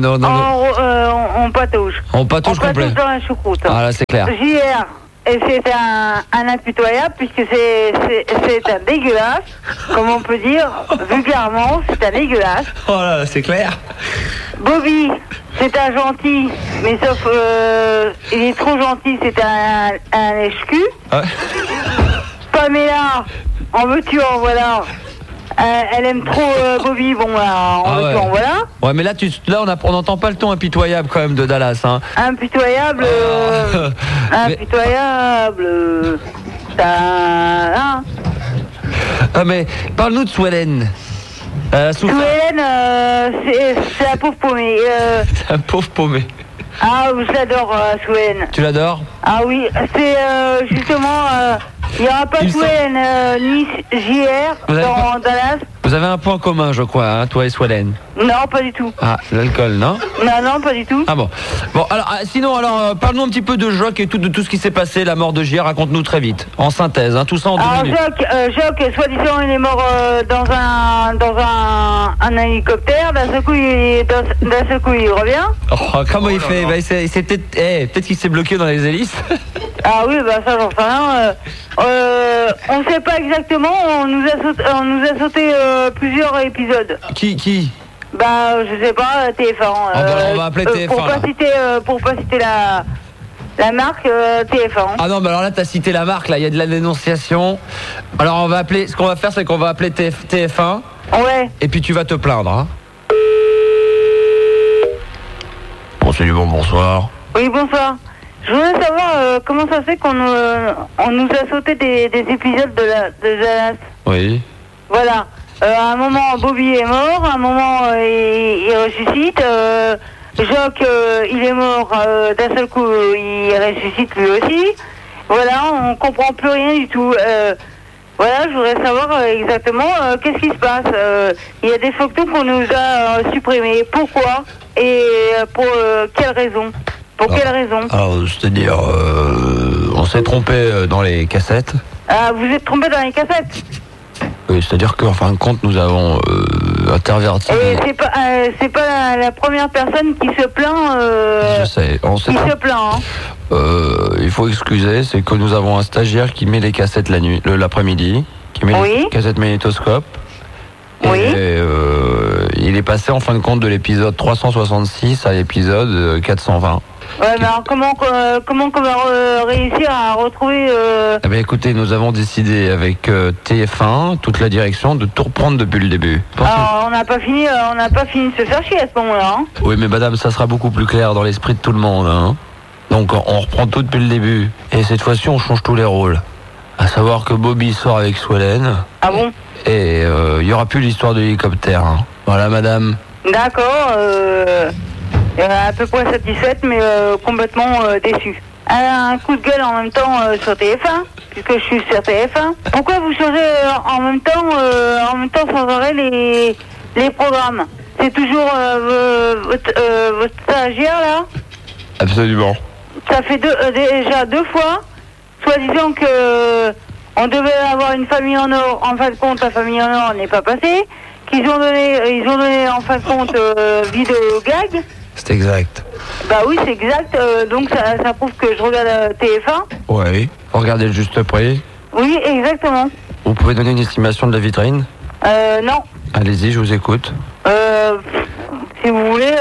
on patauge. On patauge complet. Dans la choucroute. Ah là c'est clair. JR. Et c'est un impitoyable puisque c'est un dégueulasse, comme on peut dire vulgairement, c'est un dégueulasse. Oh là, c'est clair. Bobby, c'est un gentil, mais sauf il est trop gentil, c'est un lèche-cul. Ouais. Pamela, en veux-tu, en voilà. Elle aime trop Bobby, bon, en veux-tu, en voilà. Ouais, mais là on n'entend pas le ton impitoyable quand même de Dallas, hein. Impitoyable, ça, Ah mais parle-nous de Swellen. Swellen, c'est la pauvre paumée. C'est un pauvre paumé. Ah, je l'adore, Swellen. Tu l'adores? Ah oui, c'est justement, il n'y aura pas Swellen ni JR dans Dallas. Vous avez un point commun, je crois, hein, toi et Swellen. Non, pas du tout. Ah, l'alcool, non? Non, pas du tout. Ah bon. Bon, alors, sinon, parle-nous un petit peu de Jacques et de tout ce qui s'est passé, la mort de JR, raconte-nous très vite, en synthèse, hein, tout ça en 2 minutes. Jacques, soi-disant, il est mort dans un hélicoptère, d'un seul coup, il revient. Oh, comment il fait? Bah, c'est peut-être qu'il s'est bloqué dans les hélices. Ah oui, bah ça, j'en sais rien. On ne sait pas exactement, on nous a sauté plusieurs épisodes. Qui? Bah, je sais pas, TF1. On va appeler TF1. Pour pas citer la marque, TF1. Ah non, mais alors là, t'as cité la marque, là, il y a de la dénonciation. Alors, ce qu'on va faire, c'est qu'on va appeler TF1. Ouais. Et puis tu vas te plaindre, hein. Bon, c'est du bonsoir. Oui, bonsoir. Je voudrais savoir comment ça fait qu'on nous a sauté des épisodes de Dallas. Oui. Voilà. À un moment, Bobby est mort, à un moment, il ressuscite. Jacques, il est mort, d'un seul coup, il ressuscite lui aussi. Voilà, on comprend plus rien du tout. Voilà, je voudrais savoir exactement qu'est-ce qui se passe. Il y a des photos qu'on nous a supprimées. Pourquoi? Et pour quelle raison? Quelle raison? Alors, c'est-à-dire, on s'est trompé dans les cassettes. Ah, vous êtes trompé dans les cassettes? Oui, c'est-à-dire qu'en fin de compte, nous avons interverti. Et c'est pas la première personne qui se plaint. Je sais, qui se plaint. Hein. Il faut excuser, c'est que nous avons un stagiaire qui met les cassettes l'après-midi, qui met les cassettes magnétoscope. Oui. Et il est passé en fin de compte de l'épisode 366 à l'épisode 420. Ouais, mais alors comment qu'on va réussir à retrouver... Eh bien, écoutez, nous avons décidé avec TF1, toute la direction, de tout reprendre depuis le début. Alors, on n'a pas fini de se faire chier à ce moment-là. Hein. Oui, mais madame, ça sera beaucoup plus clair dans l'esprit de tout le monde. Hein. Donc, on reprend tout depuis le début. Et cette fois-ci, on change tous les rôles. À savoir que Bobby sort avec Swellen. Ah bon? Et il n'y aura plus l'histoire de l'hélicoptère. Hein. Voilà, madame. D'accord, à peu près satisfaite, mais complètement déçue. Un coup de gueule en même temps sur TF1, puisque je suis sur TF1. Pourquoi vous changez en même temps sans arrêt les programmes? C'est toujours votre stagiaire là? Absolument. Ça fait déjà 2 fois, soi-disant que on devait avoir une famille en or. En fin de compte, la famille en or n'est pas passée. Ils ont donné en fin de compte vidéo gag. C'est exact. Bah oui, c'est exact. Donc ça prouve que je regarde TF1. Oui. Faut regarder le juste prix. Oui, exactement. Vous pouvez donner une estimation de la vitrine? Non. Allez-y, je vous écoute. Si vous voulez,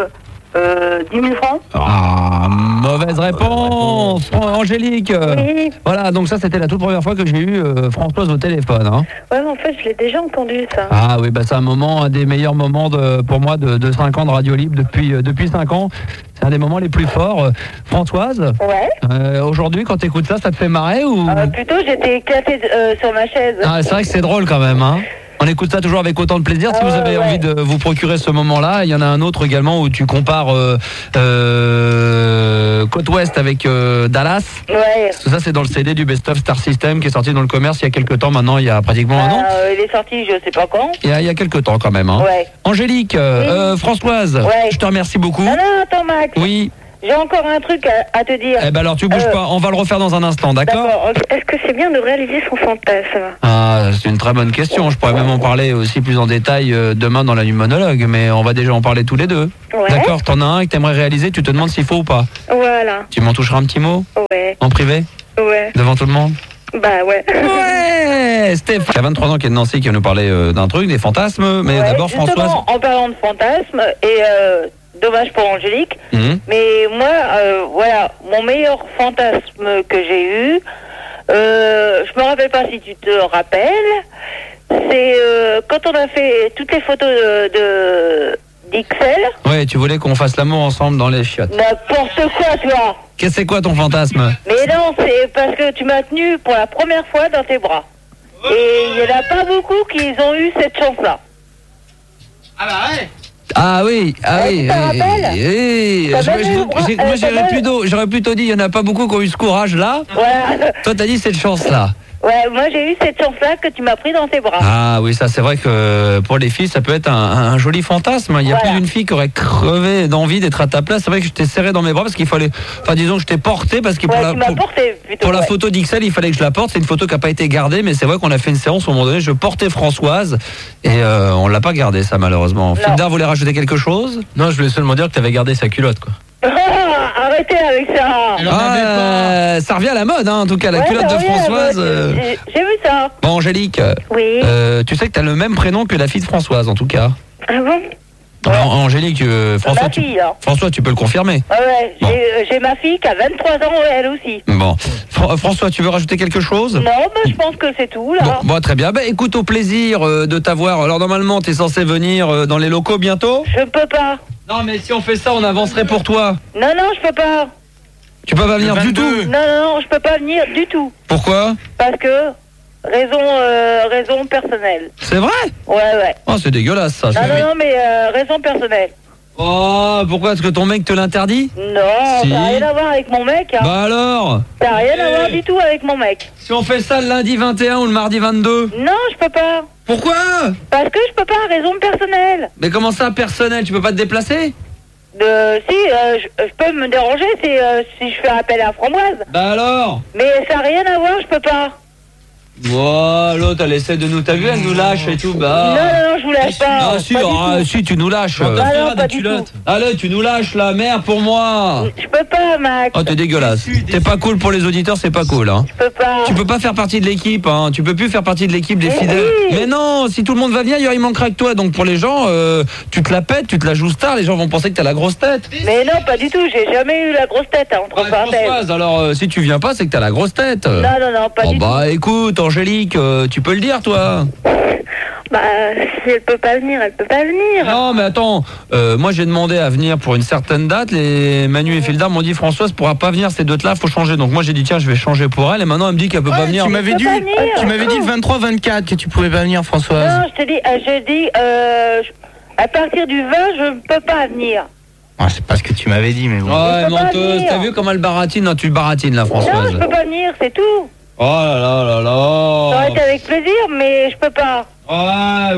10 000 francs. Ah, mauvaise réponse, Angélique. Oui. Voilà, donc ça c'était la toute première fois que j'ai eu Françoise au téléphone. Hein. Ouais, mais en fait, je l'ai déjà entendu, ça. Ah oui, bah c'est un des meilleurs moments pour moi de 5 ans de Radio Libre depuis 5 ans. C'est un des moments les plus forts. Françoise, ouais. Aujourd'hui, quand tu écoutes ça te fait marrer ou... Plutôt, j'étais éclatée sur ma chaise. Ah, c'est vrai que c'est drôle quand même, hein. On écoute ça toujours avec autant de plaisir. Si vous avez envie de vous procurer ce moment-là, il y en a un autre également où tu compares Côte Ouest avec Dallas. Ouais. Tout ça, c'est dans le CD du Best of Star System qui est sorti dans le commerce il y a quelques temps. Maintenant, il y a pratiquement un an. Il est sorti, je sais pas quand. Il y a quelques temps quand même. Hein. Ouais. Angélique, Françoise, je te remercie beaucoup. Non, attends, Max. Oui. J'ai encore un truc à te dire. Eh ben alors tu bouges pas, on va le refaire dans un instant, d'accord? Est-ce que c'est bien de réaliser son fantasme? Ah, c'est une très bonne question. Je pourrais même en parler aussi plus en détail demain dans la nuit monologue, mais on va déjà en parler tous les deux. Ouais. D'accord, t'en as un que t'aimerais réaliser, tu te demandes s'il faut ou pas. Voilà. Tu m'en toucheras un petit mot? Ouais. En privé? Ouais. Devant tout le monde? Bah ouais. Ouais, Stéphane. Il y a 23 ans qui est de Nancy qui va nous parler d'un truc, des fantasmes, mais d'abord Françoise. En parlant de fantasmes, et dommage pour Angélique, mais moi, voilà, mon meilleur fantasme que j'ai eu, je me rappelle pas si tu te rappelles, c'est quand on a fait toutes les photos d'Ixelles. Ouais, tu voulais qu'on fasse l'amour ensemble dans les chiottes. N'importe quoi, toi. Qu'est-ce que c'est quoi ton fantasme? Mais non, c'est parce que tu m'as tenu pour la première fois dans tes bras. Et il y en a pas beaucoup qui ont eu cette chance-là. Ah bah ouais. Ah oui, Tu te rappelles? Moi j'aurais plutôt dit il y en a pas beaucoup qui ont eu ce courage là. Voilà. Toi t'as dit cette chance là. Ouais, moi j'ai eu cette chance-là que tu m'as pris dans tes bras. Ah oui, ça c'est vrai que pour les filles ça peut être un joli fantasme. Il y a plus d'une fille qui aurait crevé d'envie d'être à ta place. C'est vrai que je t'ai serré dans mes bras parce qu'il fallait, enfin disons que je t'ai porté parce que pour la photo d'Ixelles il fallait que je la porte. C'est une photo qui n'a pas été gardée, mais c'est vrai qu'on a fait une séance où à un moment donné je portais Françoise et on l'a pas gardée ça malheureusement. Fildar voulait rajouter quelque chose? Non, je voulais seulement dire que tu avais gardé sa culotte quoi. Arrêtez avec ça. Ça revient à la mode hein, en tout cas la culotte de Françoise. J'ai vu ça. Bon Angélique, oui. Tu sais que tu as le même prénom que la fille de Françoise en tout cas. Ah bon? Angélique, François, François, tu peux le confirmer. Ouais, j'ai ma fille qui a 23 ans, elle aussi. Bon. François, tu veux rajouter quelque chose? Non, mais je pense que c'est tout, là. Bon, très bien. Écoute, au plaisir de t'avoir. Alors, normalement, tu es censé venir dans les locaux bientôt? Je peux pas. Non, mais si on fait ça, on avancerait pour toi. Non, je peux pas. Tu peux pas venir du tout? Non, je peux pas venir du tout. Pourquoi? Parce que... Raison personnelle. C'est vrai? Ouais. Oh, c'est dégueulasse ça. Non, mais raison personnelle. Oh, pourquoi? Est-ce que ton mec te l'interdit? Non, si. ça n'a rien à voir avec mon mec. Hein. Bah alors? Ça n'a rien à voir du tout avec mon mec. Si on fait ça le lundi 21 ou le mardi 22? Non, je peux pas. Pourquoi? Parce que je peux pas, raison personnelle. Mais comment ça, personnel? Tu peux pas te déplacer? Je peux me déranger si je fais appel à Framboise. Bah alors? Mais ça n'a rien à voir, je peux pas. Wow, l'autre elle essaie de nous, t'as vu, elle nous lâche et tout, bah. Non, je vous lâche pas. Si, tu nous lâches. Non, pas du tout. Allez, tu nous lâches la merde pour moi. Je peux pas, Max. Oh, t'es dégueulasse. T'es pas cool pour les auditeurs, c'est pas cool, hein. Je peux pas. Tu peux pas faire partie de l'équipe, hein. Tu peux plus faire partie de l'équipe des fidèles. Oui. Mais non, si tout le monde va bien, il manquera que toi. Donc pour les gens, tu te la pètes, tu te la joues star, les gens vont penser que t'as la grosse tête. Mais non, pas du tout, j'ai jamais eu la grosse tête, hein, entre parenthèses. Françoise, alors si tu viens pas, c'est que t'as la grosse tête. Non, pas du tout. Bah écoute, Angélique, tu peux le dire, toi. Bah, si elle peut pas venir, elle peut pas venir. Non, mais attends, moi j'ai demandé à venir pour une certaine date. Les Manu et Fildar m'ont dit Françoise pourra pas venir, ces dates-là, faut changer. Donc moi j'ai dit tiens, je vais changer pour elle. Et maintenant elle me dit qu'elle peut pas venir. Tu m'avais dit le 23-24 que tu pouvais pas venir, Françoise. Non, je te dis, à partir du 20, je ne peux pas venir. Ah, c'est pas ce que tu m'avais dit, mais bon. Ouais, menteuse, t'as vu comment elle baratine? Non, tu baratines là, Françoise. Non, je peux pas venir, c'est tout. Oh là là là là. Ça aurait été avec plaisir, mais je peux pas. Oh,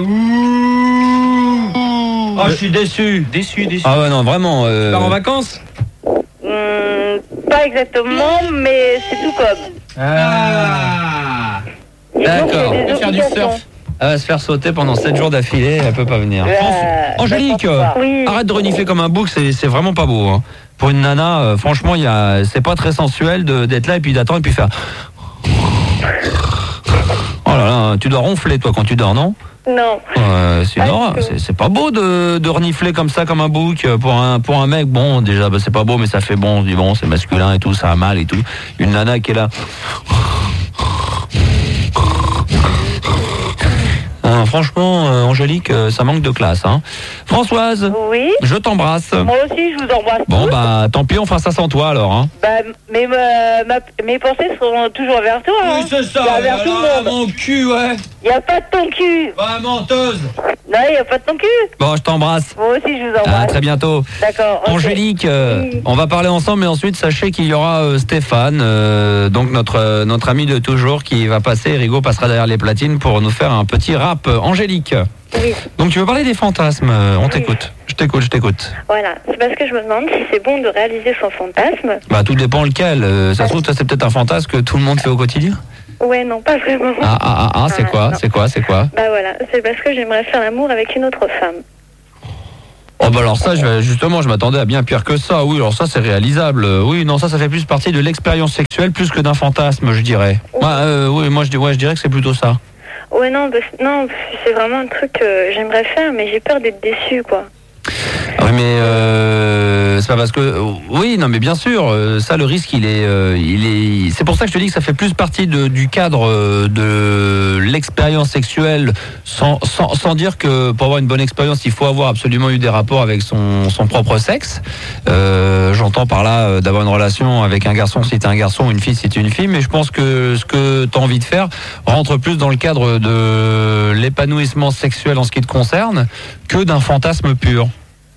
je suis déçu. Déçu. Ah ouais, non, vraiment. Tu pars en vacances? Pas exactement, mais c'est tout comme. Ah. D'accord. On va faire du surf. Elle va se faire sauter pendant 7 jours d'affilée, elle peut pas venir. Angélique, arrête de renifler comme un bouc, c'est vraiment pas beau. Hein. Pour une nana, franchement, c'est pas très sensuel d'être là et puis d'attendre et puis faire... Oh là là, tu dois ronfler toi quand tu dors, non? Non. C'est pas beau de renifler comme ça, comme un bouc pour un mec. Bon, déjà, c'est pas beau, mais ça fait bon. On dit bon, c'est masculin et tout, ça a mal et tout. Une nana qui est là... Franchement, Angélique, ça manque de classe. Hein. Françoise, oui. Je t'embrasse. Moi aussi, je vous embrasse. Bon, bah, tant pis, on fera ça sans toi alors. Hein. Bah, mes pensées seront toujours vers toi. Oui, c'est ça. Vers tout le monde. Mon cul, ouais. Il Y a pas de ton cul. Bah, menteuse. Non, y a pas de ton cul. Bon, je t'embrasse. Moi aussi, je vous embrasse. À très bientôt. D'accord. ok. Angélique, Oui. on va parler ensemble, mais ensuite sachez qu'il y aura Stéphane, donc notre ami de toujours, qui va passer. Rigaud passera derrière les platines pour nous faire un petit rap. Angélique. Oui. Donc tu veux parler des fantasmes, on t'écoute. Je t'écoute. Voilà, c'est parce que je me demande si c'est bon de réaliser son fantasme. Bah tout dépend lequel. Ça se trouve, toi, c'est peut-être un fantasme que tout le monde fait au quotidien. Ouais, non, pas vraiment. C'est quoi, non. c'est quoi Bah voilà, c'est parce que j'aimerais faire l'amour avec une autre femme. Oh bah alors ça, je m'attendais à bien pire que ça. Oui, alors ça c'est réalisable. Oui, non, ça fait plus partie de l'expérience sexuelle plus que d'un fantasme, je dirais. Oui, moi je dirais que c'est plutôt ça. Ouais, non, non, c'est vraiment un truc que j'aimerais faire, mais j'ai peur d'être déçue, quoi. Oui, mais c'est pas parce que oui, non, mais bien sûr, ça le risque il est. C'est pour ça que je te dis que ça fait plus partie du cadre de l'expérience sexuelle, sans dire que pour avoir une bonne expérience, il faut avoir absolument eu des rapports avec son propre sexe. J'entends par là d'avoir une relation avec un garçon si t'es un garçon, une fille si t'es une fille, mais je pense que ce que t'as envie de faire rentre plus dans le cadre de l'épanouissement sexuel en ce qui te concerne que d'un fantasme pur.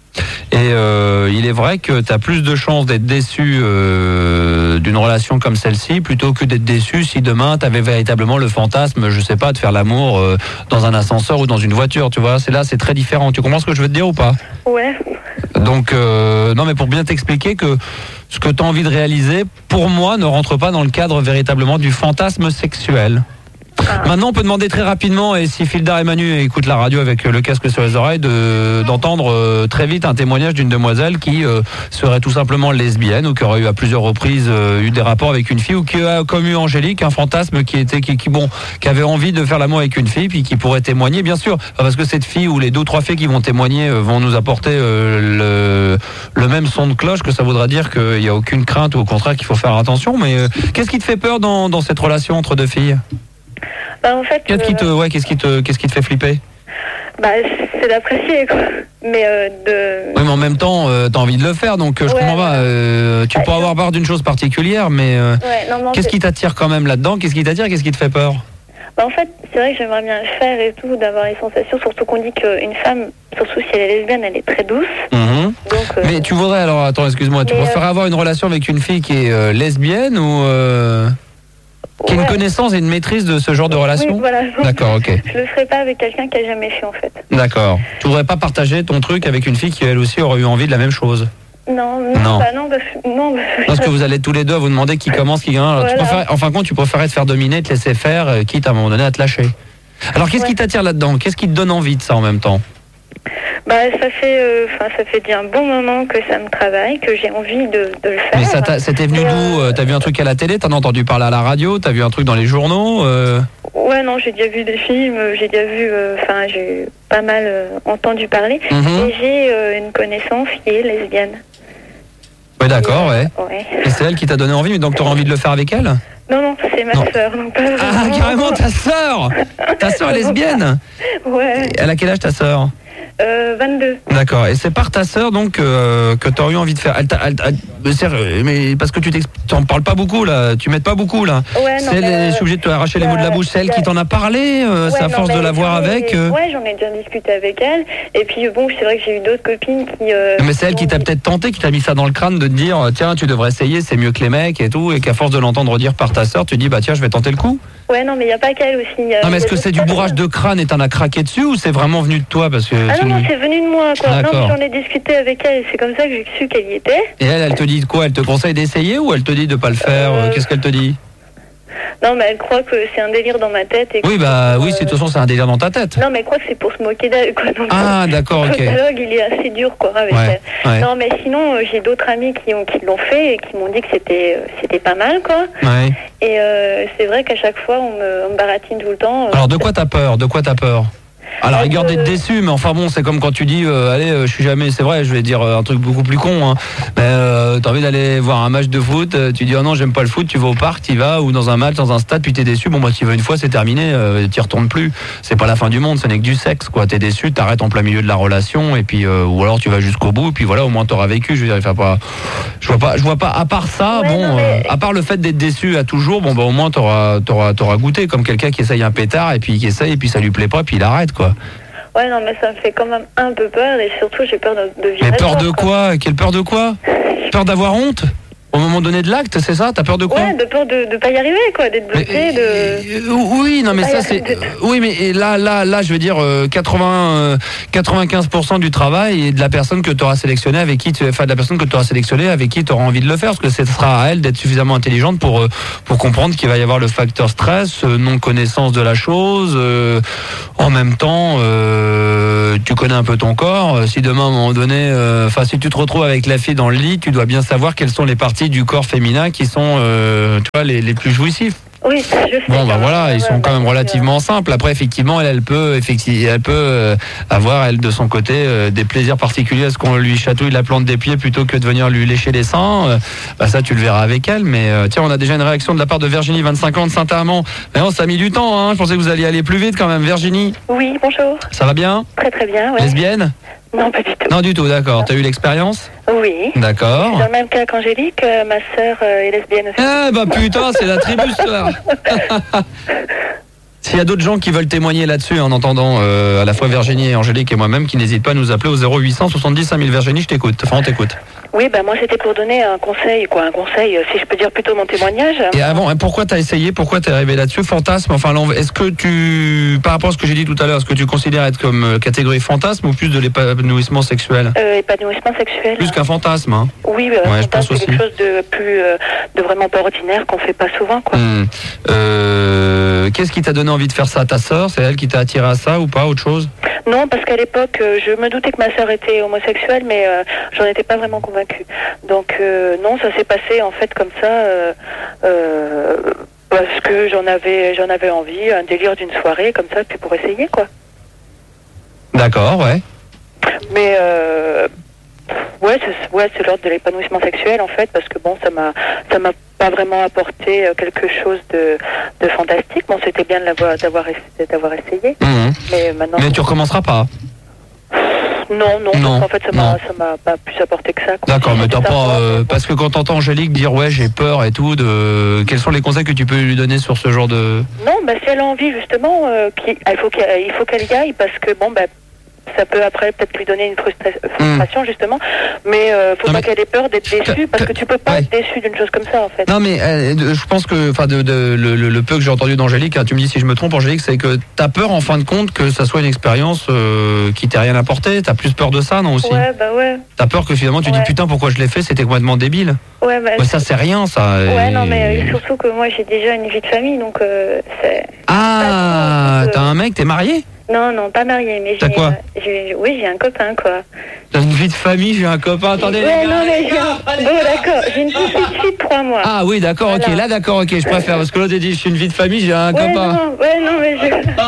Et il est vrai que tu as plus de chances d'être déçu d'une relation comme celle-ci plutôt que d'être déçu si demain tu avais véritablement le fantasme, je sais pas, de faire l'amour dans un ascenseur ou dans une voiture, tu vois. C'est très différent. Tu comprends ce que je veux te dire ou pas? Ouais. Donc, non, mais pour bien t'expliquer que ce que tu as envie de réaliser, pour moi, ne rentre pas dans le cadre véritablement du fantasme sexuel. Maintenant, on peut demander très rapidement, et si Fildar et Manu écoutent la radio avec le casque sur les oreilles, d'entendre très vite un témoignage d'une demoiselle qui serait tout simplement lesbienne ou qui aurait eu à plusieurs reprises eu des rapports avec une fille, ou qui a comme eu Angélique un fantasme qui avait envie de faire l'amour avec une fille, puis qui pourrait témoigner, bien sûr, parce que cette fille ou les 2 ou 3 filles qui vont témoigner vont nous apporter le même son de cloche, que ça voudra dire qu'il n'y a aucune crainte ou au contraire qu'il faut faire attention. Mais qu'est-ce qui te fait peur dans cette relation entre 2 filles? Bah en fait, qu'est-ce qui te fait flipper? Bah c'est d'apprécier, quoi. Mais Oui, mais en même temps, t'as envie de le faire, donc je comprends pas. Tu pourras avoir peur d'une chose particulière, mais qu'est-ce qui t'attire quand même là-dedans? Qu'est-ce qui t'attire? Qu'est-ce qui te fait peur? Bah en fait, c'est vrai que j'aimerais bien le faire et tout, d'avoir les sensations, surtout qu'on dit qu'une femme, surtout si elle est lesbienne, elle est très douce. Donc, mais tu voudrais, alors attends, excuse-moi, tu préfères avoir une relation avec une fille qui est lesbienne ou qui a une connaissance et une maîtrise de ce genre de relation? Oui, voilà. D'accord, ok. Je le ferai pas avec quelqu'un qui a jamais fait, en fait. D'accord. Tu voudrais pas partager ton truc avec une fille qui elle aussi aurait eu envie de la même chose? Non. Parce que vous allez tous les deux vous demander qui commence, qui gagne. En fin de compte, tu préférais te faire dominer, te laisser faire, quitte à un moment donné à te lâcher. Alors qu'est-ce qui t'attire là-dedans? Qu'est-ce qui te donne envie de ça en même temps? Bah ça fait déjà un bon moment que ça me travaille, que j'ai envie de le faire. Mais c'était venu d'où? T'as vu un truc à la télé? T'en as entendu parler à la radio? T'as vu un truc dans les journaux? Ouais, non, j'ai déjà vu des films, j'ai déjà vu, j'ai pas mal entendu parler. Et j'ai une connaissance qui est lesbienne. Ouais, d'accord, ouais. Ouais. Et c'est elle qui t'a donné envie, mais donc t'auras envie de le faire avec elle? Non, c'est ma sœur. Ah, carrément, ta sœur! Ta sœur est lesbienne? Ouais. Elle a quel âge ta sœur? 22. D'accord. Et c'est par ta sœur donc que tu as eu envie de faire. Mais parce que tu t'en parles pas beaucoup là, tu m'aides pas beaucoup là. Ouais, non, je suis obligé de te arracher les mots de la bouche. C'est elle qui t'en a parlé. C'est à force de la voir avec. Ouais, j'en ai déjà discuté avec elle. Et puis bon, c'est vrai que j'ai eu d'autres copines qui. Mais c'est elle qui t'a peut-être tenté, qui t'a mis ça dans le crâne de te dire tiens, tu devrais essayer, c'est mieux que les mecs et tout, et qu'à force de l'entendre dire par ta sœur, tu dis bah tiens, je vais tenter le coup. Ouais, non, mais il n'y a pas qu'elle aussi. Non, mais est-ce que c'est du bourrage de crâne et t'en as craqué dessus, ou c'est vraiment venu de toi parce que non, c'est venu de moi, quoi. D'accord. Non, j'en ai discuté avec elle et c'est comme ça que j'ai su qu'elle y était. Et elle te dit quoi? Elle te conseille d'essayer ou elle te dit de pas le faire? Qu'est-ce qu'elle te dit? Non, mais elle croit que c'est un délire dans ma tête. Et oui, bah oui, de toute façon, c'est un délire dans ta tête. Non, mais elle croit que c'est pour se moquer d'elle, quoi. Donc, d'accord, ok. Le dialogue, il est assez dur, quoi, avec elle. Ouais. Non, mais sinon, j'ai d'autres amis qui l'ont fait et qui m'ont dit que c'était pas mal, quoi. Ouais. Et c'est vrai qu'à chaque fois, on me baratine tout le temps. Alors, de quoi t'as peur? À la rigueur d'être déçu, mais enfin bon, c'est comme quand tu dis, allez, je suis jamais, c'est vrai, je vais dire un truc beaucoup plus con, hein, mais t'as envie d'aller voir un match de foot, tu dis, oh non, j'aime pas le foot, tu vas au parc, tu vas, ou dans un match, dans un stade, puis t'es déçu, bon bah tu vas une fois, c'est terminé, t'y retournes plus, c'est pas la fin du monde, ce n'est que du sexe, quoi, t'es déçu, t'arrêtes en plein milieu de la relation, et puis, ou alors tu vas jusqu'au bout, et puis voilà, au moins t'auras vécu, je veux dire, il faut pas, je vois pas, à part ça, à part le fait d'être déçu à toujours, bon bah au moins t'auras goûté, comme quelqu'un qui essaye un pétard, et puis ça lui plaît pas, puis il arrête, quoi. Ouais, non, mais ça me fait quand même un peu peur, et surtout j'ai peur de virer. Mais peur de quoi? Quelle peur de quoi? Peur d'avoir honte? Au moment donné de l'acte, c'est ça? T'as peur de quoi? Ouais, de peur de pas y arriver, quoi, d'être bloqué, oui, non, mais ça c'est... Oui, mais là, je veux dire, 95% du travail et de la personne que tu auras sélectionnée avec qui tu... Enfin, de la personne que tu auras sélectionnée avec qui tu auras envie de le faire, parce que ce sera à elle d'être suffisamment intelligente pour comprendre qu'il va y avoir le facteur stress, non-connaissance de la chose. En même temps, tu connais un peu ton corps. Si demain, à un moment donné... Enfin, si tu te retrouves avec la fille dans le lit, tu dois bien savoir quelles sont les parties du corps féminin qui sont tu vois, les plus jouissifs. Oui, je sais. Bon, bah voilà, ils sont quand même relativement simples. Après, effectivement, elle peut avoir, elle, de son côté, des plaisirs particuliers à ce qu'on lui chatouille la plante des pieds plutôt que de venir lui lécher les seins. Bah ça, tu le verras avec elle. Mais tiens, on a déjà une réaction de la part de Virginie, 25 ans, de Saint-Amand. Mais non, ça a mis du temps, hein. Je pensais que vous alliez aller plus vite quand même. Virginie? Oui, bonjour. Ça va bien? Très très bien, ouais. Lesbienne? Non, pas du tout. Non, du tout, d'accord. T'as eu l'expérience? Oui. D'accord. Dans le même cas qu'Angélique, ma sœur est lesbienne aussi. Ah bah putain, c'est la tribu, sœur. S'il y a d'autres gens qui veulent témoigner là-dessus, en entendant à la fois Virginie et Angélique et moi-même, qui n'hésitent pas à nous appeler au 0800 70 5000. Virginie, je t'écoute. Enfin, on t'écoute. Oui, bah moi c'était pour donner un conseil, si je peux dire plutôt mon témoignage. Et avant, pourquoi t'as essayé? Pourquoi t'es arrivé là-dessus? Fantasme, enfin, est-ce que par rapport à ce que j'ai dit tout à l'heure, est-ce que tu considères être comme catégorie fantasme ou plus de l'épanouissement sexuel? Épanouissement sexuel. Plus qu'un fantasme, hein? Oui, ouais, je pense c'est aussi. quelque chose de plus, de vraiment pas ordinaire qu'on fait pas souvent, quoi. Qu'est-ce qui t'a donné envie de faire ça? Ta sœur, c'est elle qui t'a attiré à ça ou pas? Autre chose? Non, parce qu'à l'époque, je me doutais que ma sœur était homosexuelle, mais j'en étais pas vraiment convaincue. Donc non, ça s'est passé en fait comme ça, parce que j'en avais envie, un délire d'une soirée comme ça, puis pour essayer, quoi. D'accord, ouais. Mais c'est l'ordre de l'épanouissement sexuel en fait, parce que bon, ça m'a pas vraiment apporté quelque chose de fantastique. Bon, c'était bien d'avoir essayé. Mmh. Mais maintenant. Mais tu recommenceras pas? Non, en fait ça m'a pas plus apporté que ça, quoi. D'accord, mais t'as pas parce que quand t'entends Angélique dire ouais j'ai peur et tout, quels sont les conseils que tu peux lui donner sur ce genre de... Non, bah si elle a envie justement, il faut qu'elle y aille, parce que bon bah ça peut après peut-être lui donner une frustration justement, mais faut pas qu'elle ait peur d'être déçue, parce que tu peux pas être déçu d'une chose comme ça en fait. Non mais je pense que, enfin le peu que j'ai entendu d'Angélique, hein, tu me dis si je me trompe Angélique, c'est que t'as peur en fin de compte que ça soit une expérience qui t'ait rien apporté. T'as plus peur de ça, non aussi? Ouais, bah ouais. T'as peur que finalement tu dis putain pourquoi je l'ai fait, c'était complètement débile. Ouais, bah, ça c'est rien ça. Ouais, non mais surtout que moi j'ai déjà une vie de famille, donc c'est... Ah, t'as un mec, t'es marié? Non, pas marié, mais j'ai un copain, quoi. T'as une vie de famille, j'ai un copain, attendez. Ouais, non, mais d'accord, j'ai une petite fille de 3 mois. Ah oui, d'accord, voilà. Ok, là, d'accord, ok, je préfère, parce que l'autre, dit, je suis une vie de famille, j'ai un copain. Non, mais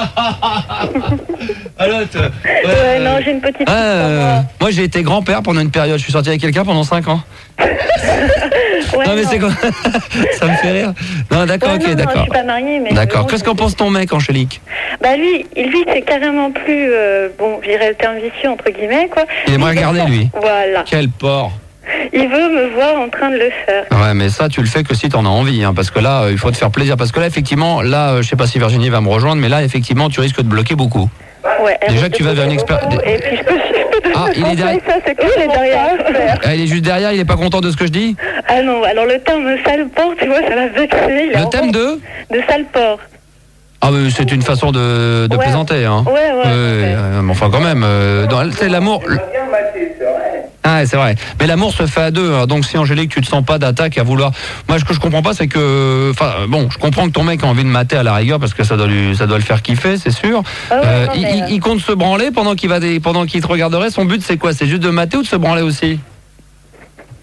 non, j'ai une petite fille de 3 mois. Moi, j'ai été grand-père pendant une période, je suis sorti avec quelqu'un pendant 5 ans. Non, mais c'est quoi? Ça me fait rire. Non, d'accord, ok, d'accord. Non, je suis pas mariée, mais... D'accord, qu'est-ce qu'en pense ton mec, Angélique? Bah lui, c'est carrément plus, je dirais le terme vicieux, entre guillemets, quoi. Il aimerait regarder, lui. Voilà. Quel porc. Il veut me voir en train de le faire. Ouais, mais ça, tu le fais que si t'en as envie, hein, parce que là, il faut te faire plaisir. Parce que là, effectivement, je sais pas si Virginie va me rejoindre, mais là, effectivement, tu risques de bloquer beaucoup. Ouais. Déjà que tu vas vers une expert. Et puis je peux il est derrière. Ça, c'est il est derrière. Il est juste derrière, il est pas content de ce que je dis? Ah non, alors le terme sale porc, tu vois, ça m'a vexé. Le thème de sale porc. Ah mais c'est une façon de plaisanter, hein. Ouais. Mais enfin quand même, c'est l'amour. Ah c'est vrai. Mais l'amour se fait à deux, hein. Donc si Angélique tu te sens pas d'attaque à vouloir. Moi ce que je comprends pas c'est que, enfin bon, je comprends que ton mec a envie de mater à la rigueur parce que ça doit le faire kiffer, c'est sûr. Il compte se branler pendant qu'il te regarderait. Son but c'est quoi? C'est juste de mater ou de se branler aussi?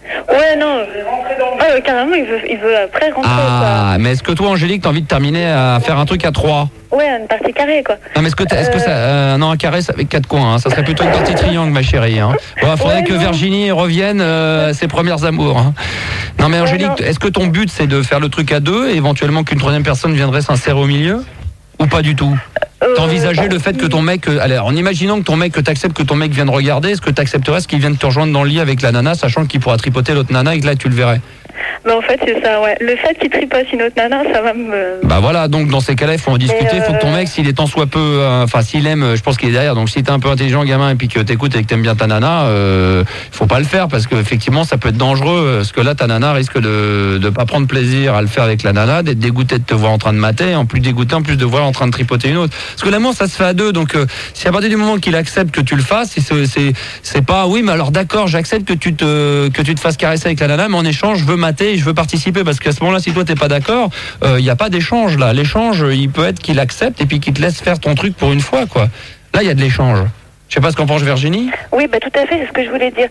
Ouais, non. Carrément, il veut après rentrer. Ah, mais est-ce que toi, Angélique, t'as envie de terminer à faire un truc à 3? Ouais, une partie carrée, quoi. Non, mais est-ce que ça. Non, un carré, c'est avec 4 coins. Hein. Ça serait plutôt une partie triangle, ma chérie. Hein. Bon, faudrait que Virginie revienne ses premières amours. Hein. Non, mais Angélique, est-ce que ton but, c'est de faire le truc à 2 et éventuellement qu'une troisième personne viendrait s'insérer au milieu? Ou pas du tout? T'as envisagé le fait que ton mec... allez, en imaginant que ton mec, que t'acceptes que ton mec vienne regarder, est-ce que t'accepterais qu'il vienne te rejoindre dans le lit avec la nana, sachant qu'il pourra tripoter l'autre nana et que là, tu le verrais? Mais en fait, c'est ça, ouais. Le fait qu'il tripote une autre nana, ça va me... Bah voilà, donc dans ces cas-là, il faut en discuter. Il faut que ton mec, s'il est tant soit peu... Enfin, s'il aime, je pense qu'il est derrière. Donc si t'es un peu intelligent, gamin, et puis que t'écoutes et que t'aimes bien ta nana, faut pas le faire parce qu'effectivement, ça peut être dangereux. Parce que là, ta nana risque de pas prendre plaisir à le faire avec la nana, d'être dégoûtée de te voir en train de mater, en plus dégoûté, en plus de voir en train de tripoter une autre. Parce que l'amour, ça se fait à 2. Donc si à partir du moment qu'il accepte que tu le fasses, c'est pas oui, mais alors d'accord, j'accepte que tu te fasses caresser avec la nana, mais en échange, je veux mater, je veux participer, parce qu'à ce moment-là, si toi t'es pas d'accord, il y a pas d'échange là. L'échange, il peut être qu'il accepte et puis qu'il te laisse faire ton truc pour une fois, quoi. Là, il y a de l'échange. Je sais pas ce qu'en pense Virginie. Oui, bah tout à fait, c'est ce que je voulais dire.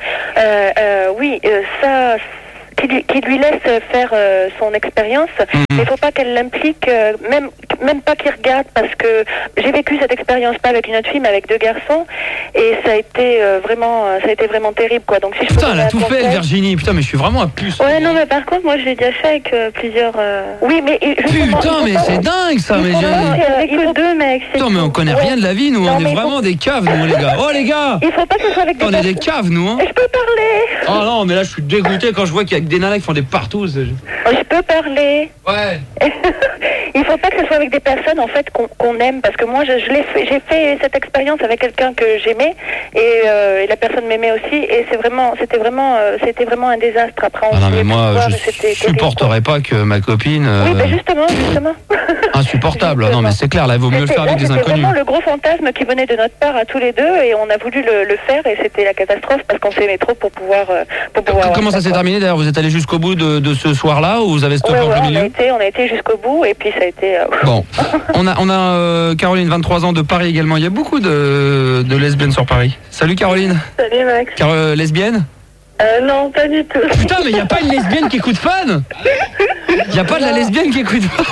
Oui, ça. Qui lui laisse faire son expérience, mais il faut pas qu'elle l'implique, même pas qu'il regarde, parce que j'ai vécu cette expérience pas avec une autre fille, mais avec 2 garçons, et ça a été vraiment terrible, quoi. Donc si je putain, elle a tout fait, Virginie. Putain, mais je suis vraiment un puce. Ouais, non, mais par contre, moi, je l'ai déjà fait avec plusieurs. Oui, mais putain, mais c'est dingue ça, mais il faut 2 mecs. Putain, mais on connaît rien de la vie, nous. On est vraiment des caves, nous, les gars. Oh, les gars. Il faut pas que ce soit avec des. On est des caves, nous. Hein. Je peux parler. Oh non, mais là, je suis dégoûté quand je vois qu'il y a des nanas qui font des partous. Je peux parler. Ouais. Il faut pas que ce soit avec des personnes en fait qu'on aime, parce que moi j'ai fait cette expérience avec quelqu'un que j'aimais et la personne m'aimait aussi, et c'était vraiment un désastre. Après on non mais moi je supporterais pas que ma copine. Oui, mais justement. Insupportable. Non mais c'est clair, là il vaut mieux le faire avec des inconnus. C'était vraiment le gros fantasme qui venait de notre part à tous les deux, et on a voulu le faire, et c'était la catastrophe parce qu'on s'aimait trop pour pouvoir. Comment ça s'est terminé d'ailleurs? Vous êtes allé jusqu'au bout de ce soir-là, ou vous avez stoppé en plein milieu? On a été jusqu'au bout, et puis ça a été. Bon, on a Caroline, 23 ans, de Paris également. Il y a beaucoup de lesbiennes sur Paris. Salut Caroline. Salut Max. Lesbienne? Non, pas du tout. Putain, mais il n'y a pas une lesbienne qui écoute Fun? Il n'y a pas de la lesbienne qui écoute Fun?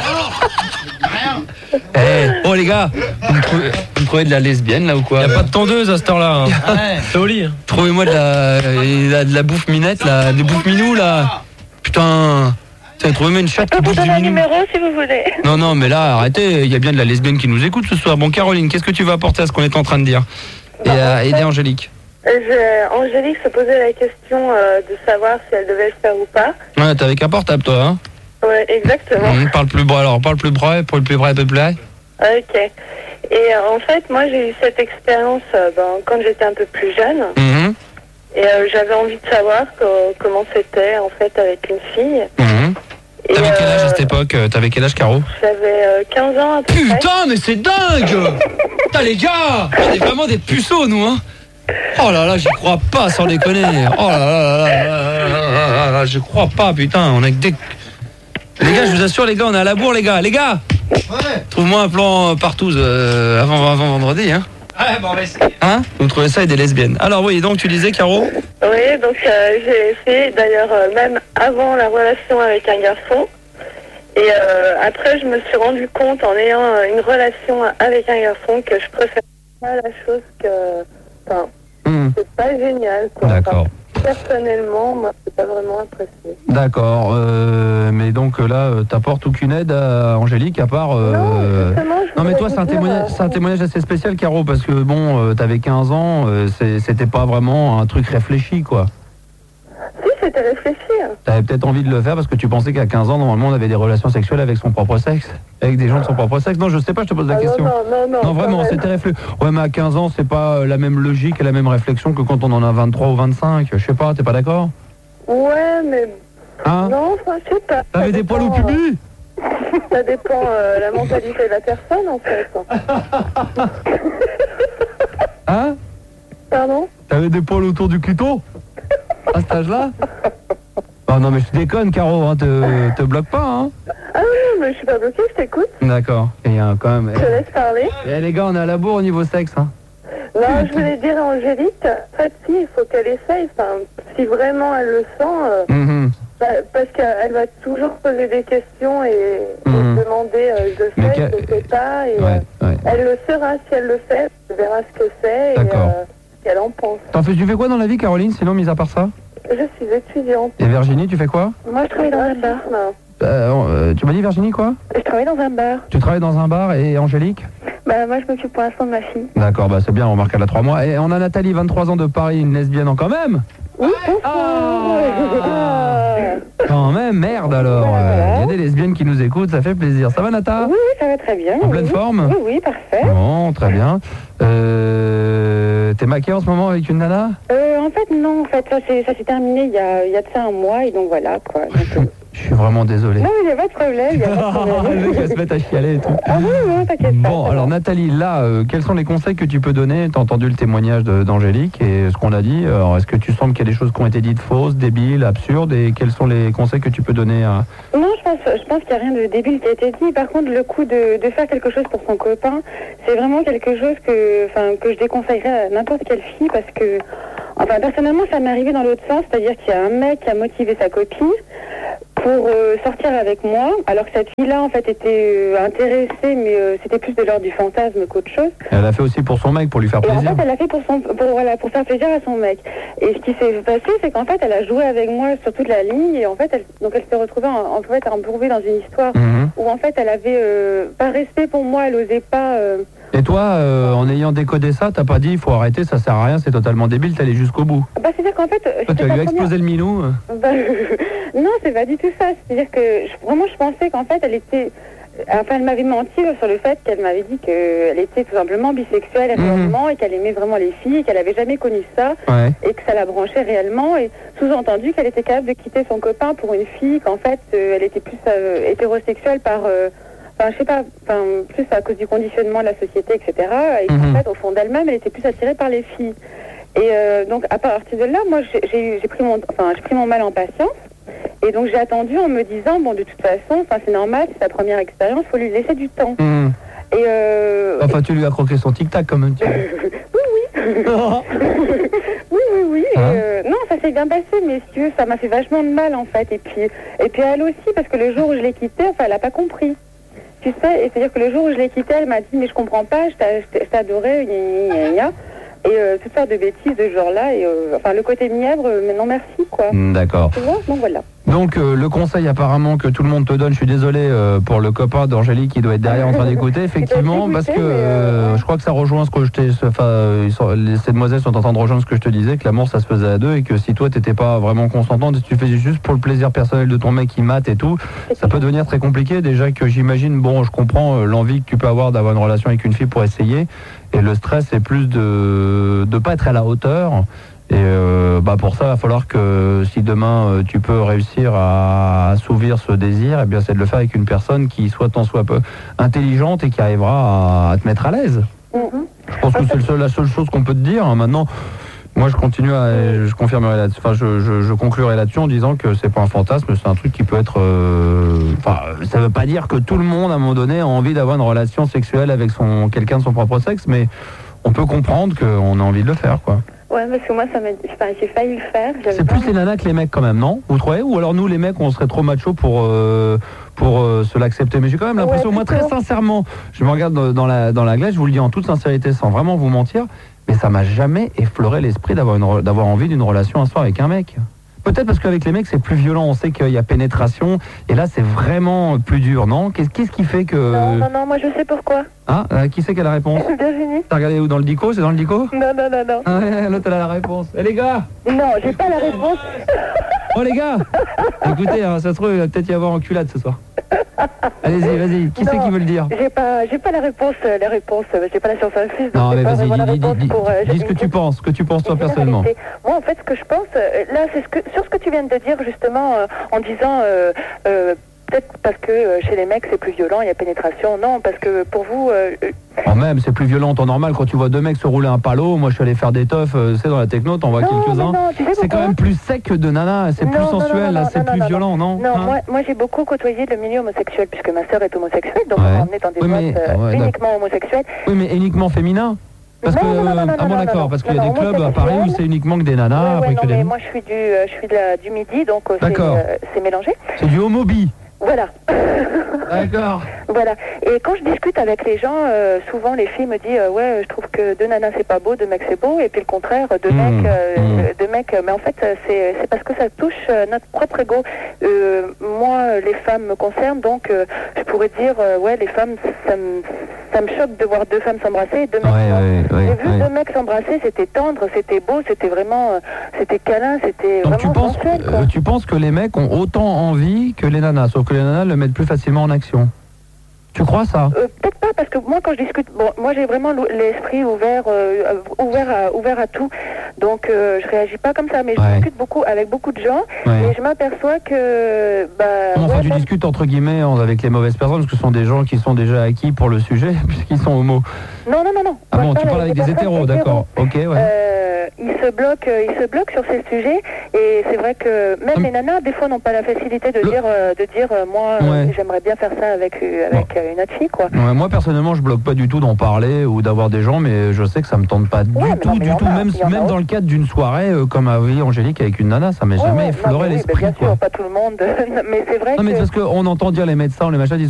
Oh les gars, vous me trouvez de la lesbienne là ou quoi? Il n'y a pas de tondeuse à cette heure-là. Hein. C'est au lit. Hein. Trouvez-moi de la bouffe minette là, des bouffes minous là. Putain. Trouvez-moi une chatte qui bouffe du minou. Un numéro si vous voulez. Non, mais là, arrêtez, il y a bien de la lesbienne qui nous écoute ce soir. Bon, Caroline, qu'est-ce que tu vas apporter à ce qu'on est en train de dire? Et à aider Angélique. Angélique se posait la question de savoir si elle devait le faire ou pas. Ouais, t'es avec un portable, toi, hein? Ouais, exactement. Parle plus près, pour le plus près, Ok. Et en fait, moi, j'ai eu cette expérience quand j'étais un peu plus jeune. Et j'avais envie de savoir comment c'était, en fait, avec une fille. T'avais quel âge à cette époque? T'avais quel âge, Caro? J'avais 15 ans à peu près. Putain, mais c'est dingue. Putain, les gars, on est vraiment des puceaux, nous, hein. Oh là là, j'y crois pas, sans déconner. Oh là là, je crois pas, putain. On est que des... Les gars, je vous assure, les gars, on est à la bourre, les gars. Ouais. Trouve-moi un plan partout avant vendredi, hein. Ouais, bon, on va essayer. Hein? Vous trouvez ça et des lesbiennes. Alors oui, donc tu disais, Caro? Oui, donc j'ai essayé, d'ailleurs, même avant la relation avec un garçon. Et après, je me suis rendu compte, en ayant une relation avec un garçon, que je préfère pas la chose que... Enfin, c'est pas génial, quoi. D'accord. Personnellement, moi, c'est pas vraiment apprécié. D'accord, mais donc là, t'apportes aucune aide à Angélique à part... Non, mais toi, c'est un témoignage assez spécial, Caro, parce que bon, t'avais 15 ans, c'était pas vraiment un truc réfléchi, quoi. Si, c'était réfléchi. T'avais peut-être envie de le faire parce que tu pensais qu'à 15 ans, normalement, on avait des relations sexuelles avec son propre sexe, avec des gens de son propre sexe. Non, je sais pas, je te pose la question. Non, vraiment, c'était réfléchi. Ouais, mais à 15 ans, c'est pas la même logique et la même réflexion que quand on en a 23 ou 25. Je sais pas, t'es pas d'accord? Ouais, mais... Hein? Non, enfin, je sais pas. T'avais des poils au pubis? Ça dépend la mentalité de la personne, en fait. Hein? Pardon? T'avais des poils autour du clito? À cet âge-là? Oh non, mais je déconne, Caro, hein, te bloque pas, hein? Ah non, mais je suis pas bloquée, je t'écoute. D'accord, il y a quand même... Je te laisse parler. Les gars, on est à la bourre au niveau sexe, hein? Non, je voulais dire à Angélique, en fait, si, il faut qu'elle essaye. Enfin, si vraiment elle le sent, parce qu'elle va toujours poser des questions et demander je le fais, je le fais pas, et elle le saura si elle le fait, elle verra ce que c'est et ce qu'elle en pense. Tu fais quoi dans la vie, Caroline, sinon, mis à part ça? Je suis étudiante. Et Virginie, tu fais quoi? Moi, je travaille dans un bar. Tu m'as dit, Virginie, quoi? Je travaille dans un bar. Tu travailles dans un bar, et Angélique? Moi, je m'occupe pour l'instant de ma fille. D'accord, c'est bien, on remarque qu'elle a 3 mois. Et on a Nathalie, 23 ans, de Paris, une lesbienne quand même? Oui, Quand même, merde alors. Il y a des lesbiennes qui nous écoutent, ça fait plaisir. Ça va, Nata? Oui, ça va très bien. En pleine forme? Oui, parfait. Bon, très bien. T'es maquée en ce moment avec une nana? En fait, non. En fait, ça s'est terminé il y a de ça un mois, et donc voilà, quoi. Donc, je suis vraiment désolé. Non, il n'y a pas de problème. Le mec va se mettre à chialer et tout. Ah oui, non, t'inquiète pas. Bon, alors Nathalie, là, quels sont les conseils que tu peux donner? T'as entendu le témoignage d'Angélique et ce qu'on a dit. Alors, est-ce que tu sens qu'il y a des choses qui ont été dites fausses, débiles, absurdes? Et quels sont les conseils que tu peux donner à... Non, je pense qu'il n'y a rien de débile qui a été dit. Par contre, le coup de faire quelque chose pour son copain, c'est vraiment quelque chose que je déconseillerais à n'importe quelle fille, parce que, personnellement, ça m'est arrivé dans l'autre sens, c'est-à-dire qu'il y a un mec qui a motivé sa copine pour sortir avec moi, alors que cette fille-là, en fait, était intéressée, mais c'était plus de l'ordre du fantasme qu'autre chose. Elle l'a fait aussi pour son mec, pour lui faire plaisir. Et en fait, elle l'a fait pour faire plaisir à son mec. Et ce qui s'est passé, c'est qu'en fait, elle a joué avec moi sur toute la ligne, et en fait, elle s'est retrouvée embourbée dans une histoire où, en fait, elle avait pas respect pour moi, elle osait pas... Et toi, en ayant décodé ça, t'as pas dit il faut arrêter, ça sert à rien, c'est totalement débile, t'es allé jusqu'au bout? C'est-à-dire qu'en fait... tu as explosé le minou? Non, c'est pas du tout ça. C'est-à-dire que je pensais qu'en fait, elle était... elle m'avait menti sur le fait qu'elle m'avait dit qu'elle était tout simplement bisexuelle réellement, et qu'elle aimait vraiment les filles, et qu'elle avait jamais connu ça, et que ça la branchait réellement, et sous-entendu qu'elle était capable de quitter son copain pour une fille, qu'en fait, elle était plus hétérosexuelle par... je sais pas, plus à cause du conditionnement de la société, etc. Et en fait, au fond d'elle-même, elle était plus attirée par les filles. Et donc, à partir de là, moi, j'ai pris mon mal en patience. Et donc, j'ai attendu en me disant, bon, de toute façon, c'est normal, c'est sa première expérience, il faut lui laisser du temps. Et tu lui as croqué son tic-tac, quand même. Oui. Oui. Non, ça s'est bien passé, mais si tu veux, ça m'a fait vachement de mal, en fait. Et puis elle aussi, parce que le jour où je l'ai quittée, elle n'a pas compris. Tu sais, et c'est-à-dire que le jour où je l'ai quittée, elle m'a dit, mais je comprends pas, je t'adorais, et toutes sortes de bêtises de ce genre-là, et le côté mièvre, mais non merci, quoi. D'accord. Tu vois, donc voilà. Donc le conseil apparemment que tout le monde te donne, je suis désolé pour le copain d'Angélique qui doit être derrière en train d'écouter, effectivement, parce que je crois que ça rejoint ce que je t'ai... ces demoiselles sont en train de rejoindre ce que je te disais, que l'amour ça se faisait à deux, et que si toi t'étais pas vraiment consentante, si tu faisais juste pour le plaisir personnel de ton mec qui mate et tout, ça peut devenir très compliqué. Déjà que j'imagine, je comprends l'envie que tu peux avoir d'avoir une relation avec une fille pour essayer, et le stress c'est plus de pas être à la hauteur. Et pour ça, il va falloir que si demain tu peux réussir à assouvir ce désir, eh bien c'est de le faire avec une personne qui soit tant soit peu intelligente et qui arrivera à te mettre à l'aise. Je pense que c'est la seule chose qu'on peut te dire. Maintenant, moi je confirmerai là-dessus, je conclurai là-dessus en disant que c'est pas un fantasme, c'est un truc qui peut être... ça veut pas dire que tout le monde à un moment donné a envie d'avoir une relation sexuelle avec quelqu'un de son propre sexe, mais on peut comprendre qu'on a envie de le faire, quoi. Ouais, parce que moi, j'ai failli le faire. C'est plus les nanas que les mecs quand même, non? Vous trouvez? Ou alors nous, les mecs, on serait trop macho pour se l'accepter. Mais j'ai quand même l'impression, moi, très sincèrement, je me regarde dans la glace, je vous le dis en toute sincérité, sans vraiment vous mentir, mais ça m'a jamais effleuré l'esprit d'avoir envie d'une relation un soir avec un mec. Peut-être parce qu'avec les mecs, c'est plus violent, on sait qu'il y a pénétration, et là, c'est vraiment plus dur, non? Qu'est-ce qui fait que... Non, moi je sais pourquoi. Ah, qui c'est qui a la réponse? Virginie. T'as regardé où? Dans le dico? C'est dans le dico? Non. Ah ouais, l'autre elle a la réponse. Les gars! Non, j'ai pas la réponse. Oh les gars! Écoutez, ça se trouve, il va peut-être y avoir enculade ce soir. Allez-y, vas-y. Qui c'est qui veut le dire? J'ai pas la réponse, j'ai pas la science infuse. Non, mais vas-y, dis ce que tu penses, toi personnellement. Moi, en fait, ce que je pense, là, c'est sur ce que tu viens de dire, justement, en disant, peut-être parce que chez les mecs, c'est plus violent, il y a pénétration. Non, parce que pour vous... même, c'est plus violent en temps normal. Quand tu vois deux mecs se rouler un palo, moi je suis allé faire des teufs, c'est dans la techno, t'en vois quelques-uns. C'est quand même plus sec que de nana, c'est plus sensuel, là, c'est plus violent, non? Non, moi j'ai beaucoup côtoyé le milieu homosexuel, puisque ma sœur est homosexuelle, donc on est dans des boîtes uniquement homosexuelles. Oui, mais uniquement féminin? Parce que, d'accord, parce qu'il y a des clubs à Paris où c'est uniquement que des nanas. Ouais, non, mais moi je suis du Midi, donc c'est mélangé. C'est du homobi. Voilà. D'accord. Voilà. Et quand je discute avec les gens, souvent les filles me disent ouais, je trouve que deux nanas c'est pas beau, deux mecs c'est beau, et puis le contraire, deux mecs. Mais en fait, c'est parce que ça touche notre propre ego. Moi, les femmes me concernent, donc je pourrais dire ouais, les femmes, ça me choque de voir deux femmes s'embrasser, et deux mecs. J'ai vu deux mecs s'embrasser, c'était tendre, c'était beau, c'était vraiment, c'était câlin, c'était vraiment sensuel. Tu penses que les mecs ont autant envie que les nanas, sauf que les nanas le mettent plus facilement en action. Tu crois ça? Peut-être pas, parce que moi quand je discute, bon, moi j'ai vraiment l'esprit ouvert à tout, donc je réagis pas comme ça, mais je discute beaucoup avec beaucoup de gens, et je m'aperçois que tu discutes entre guillemets avec les mauvaises personnes, parce que ce sont des gens qui sont déjà acquis pour le sujet, puisqu'ils sont homo. Non. Ah bon, tu parles avec des hétéros, d'accord. Ok, ouais. Ils se bloquent sur ces sujets, et c'est vrai que même les nanas des fois n'ont pas la facilité de dire moi j'aimerais bien faire ça avec une autre fille, quoi. Ouais, moi personnellement je bloque pas du tout d'en parler ou d'avoir des gens, mais je sais que ça me tente pas du tout, même dans le cadre d'une soirée comme a vu Angélique avec une nana, ça m'est jamais effleuré l'esprit. Bien sûr, pas tout le monde, mais c'est vrai. Non, mais parce qu'on entend dire les médecins, les machins disent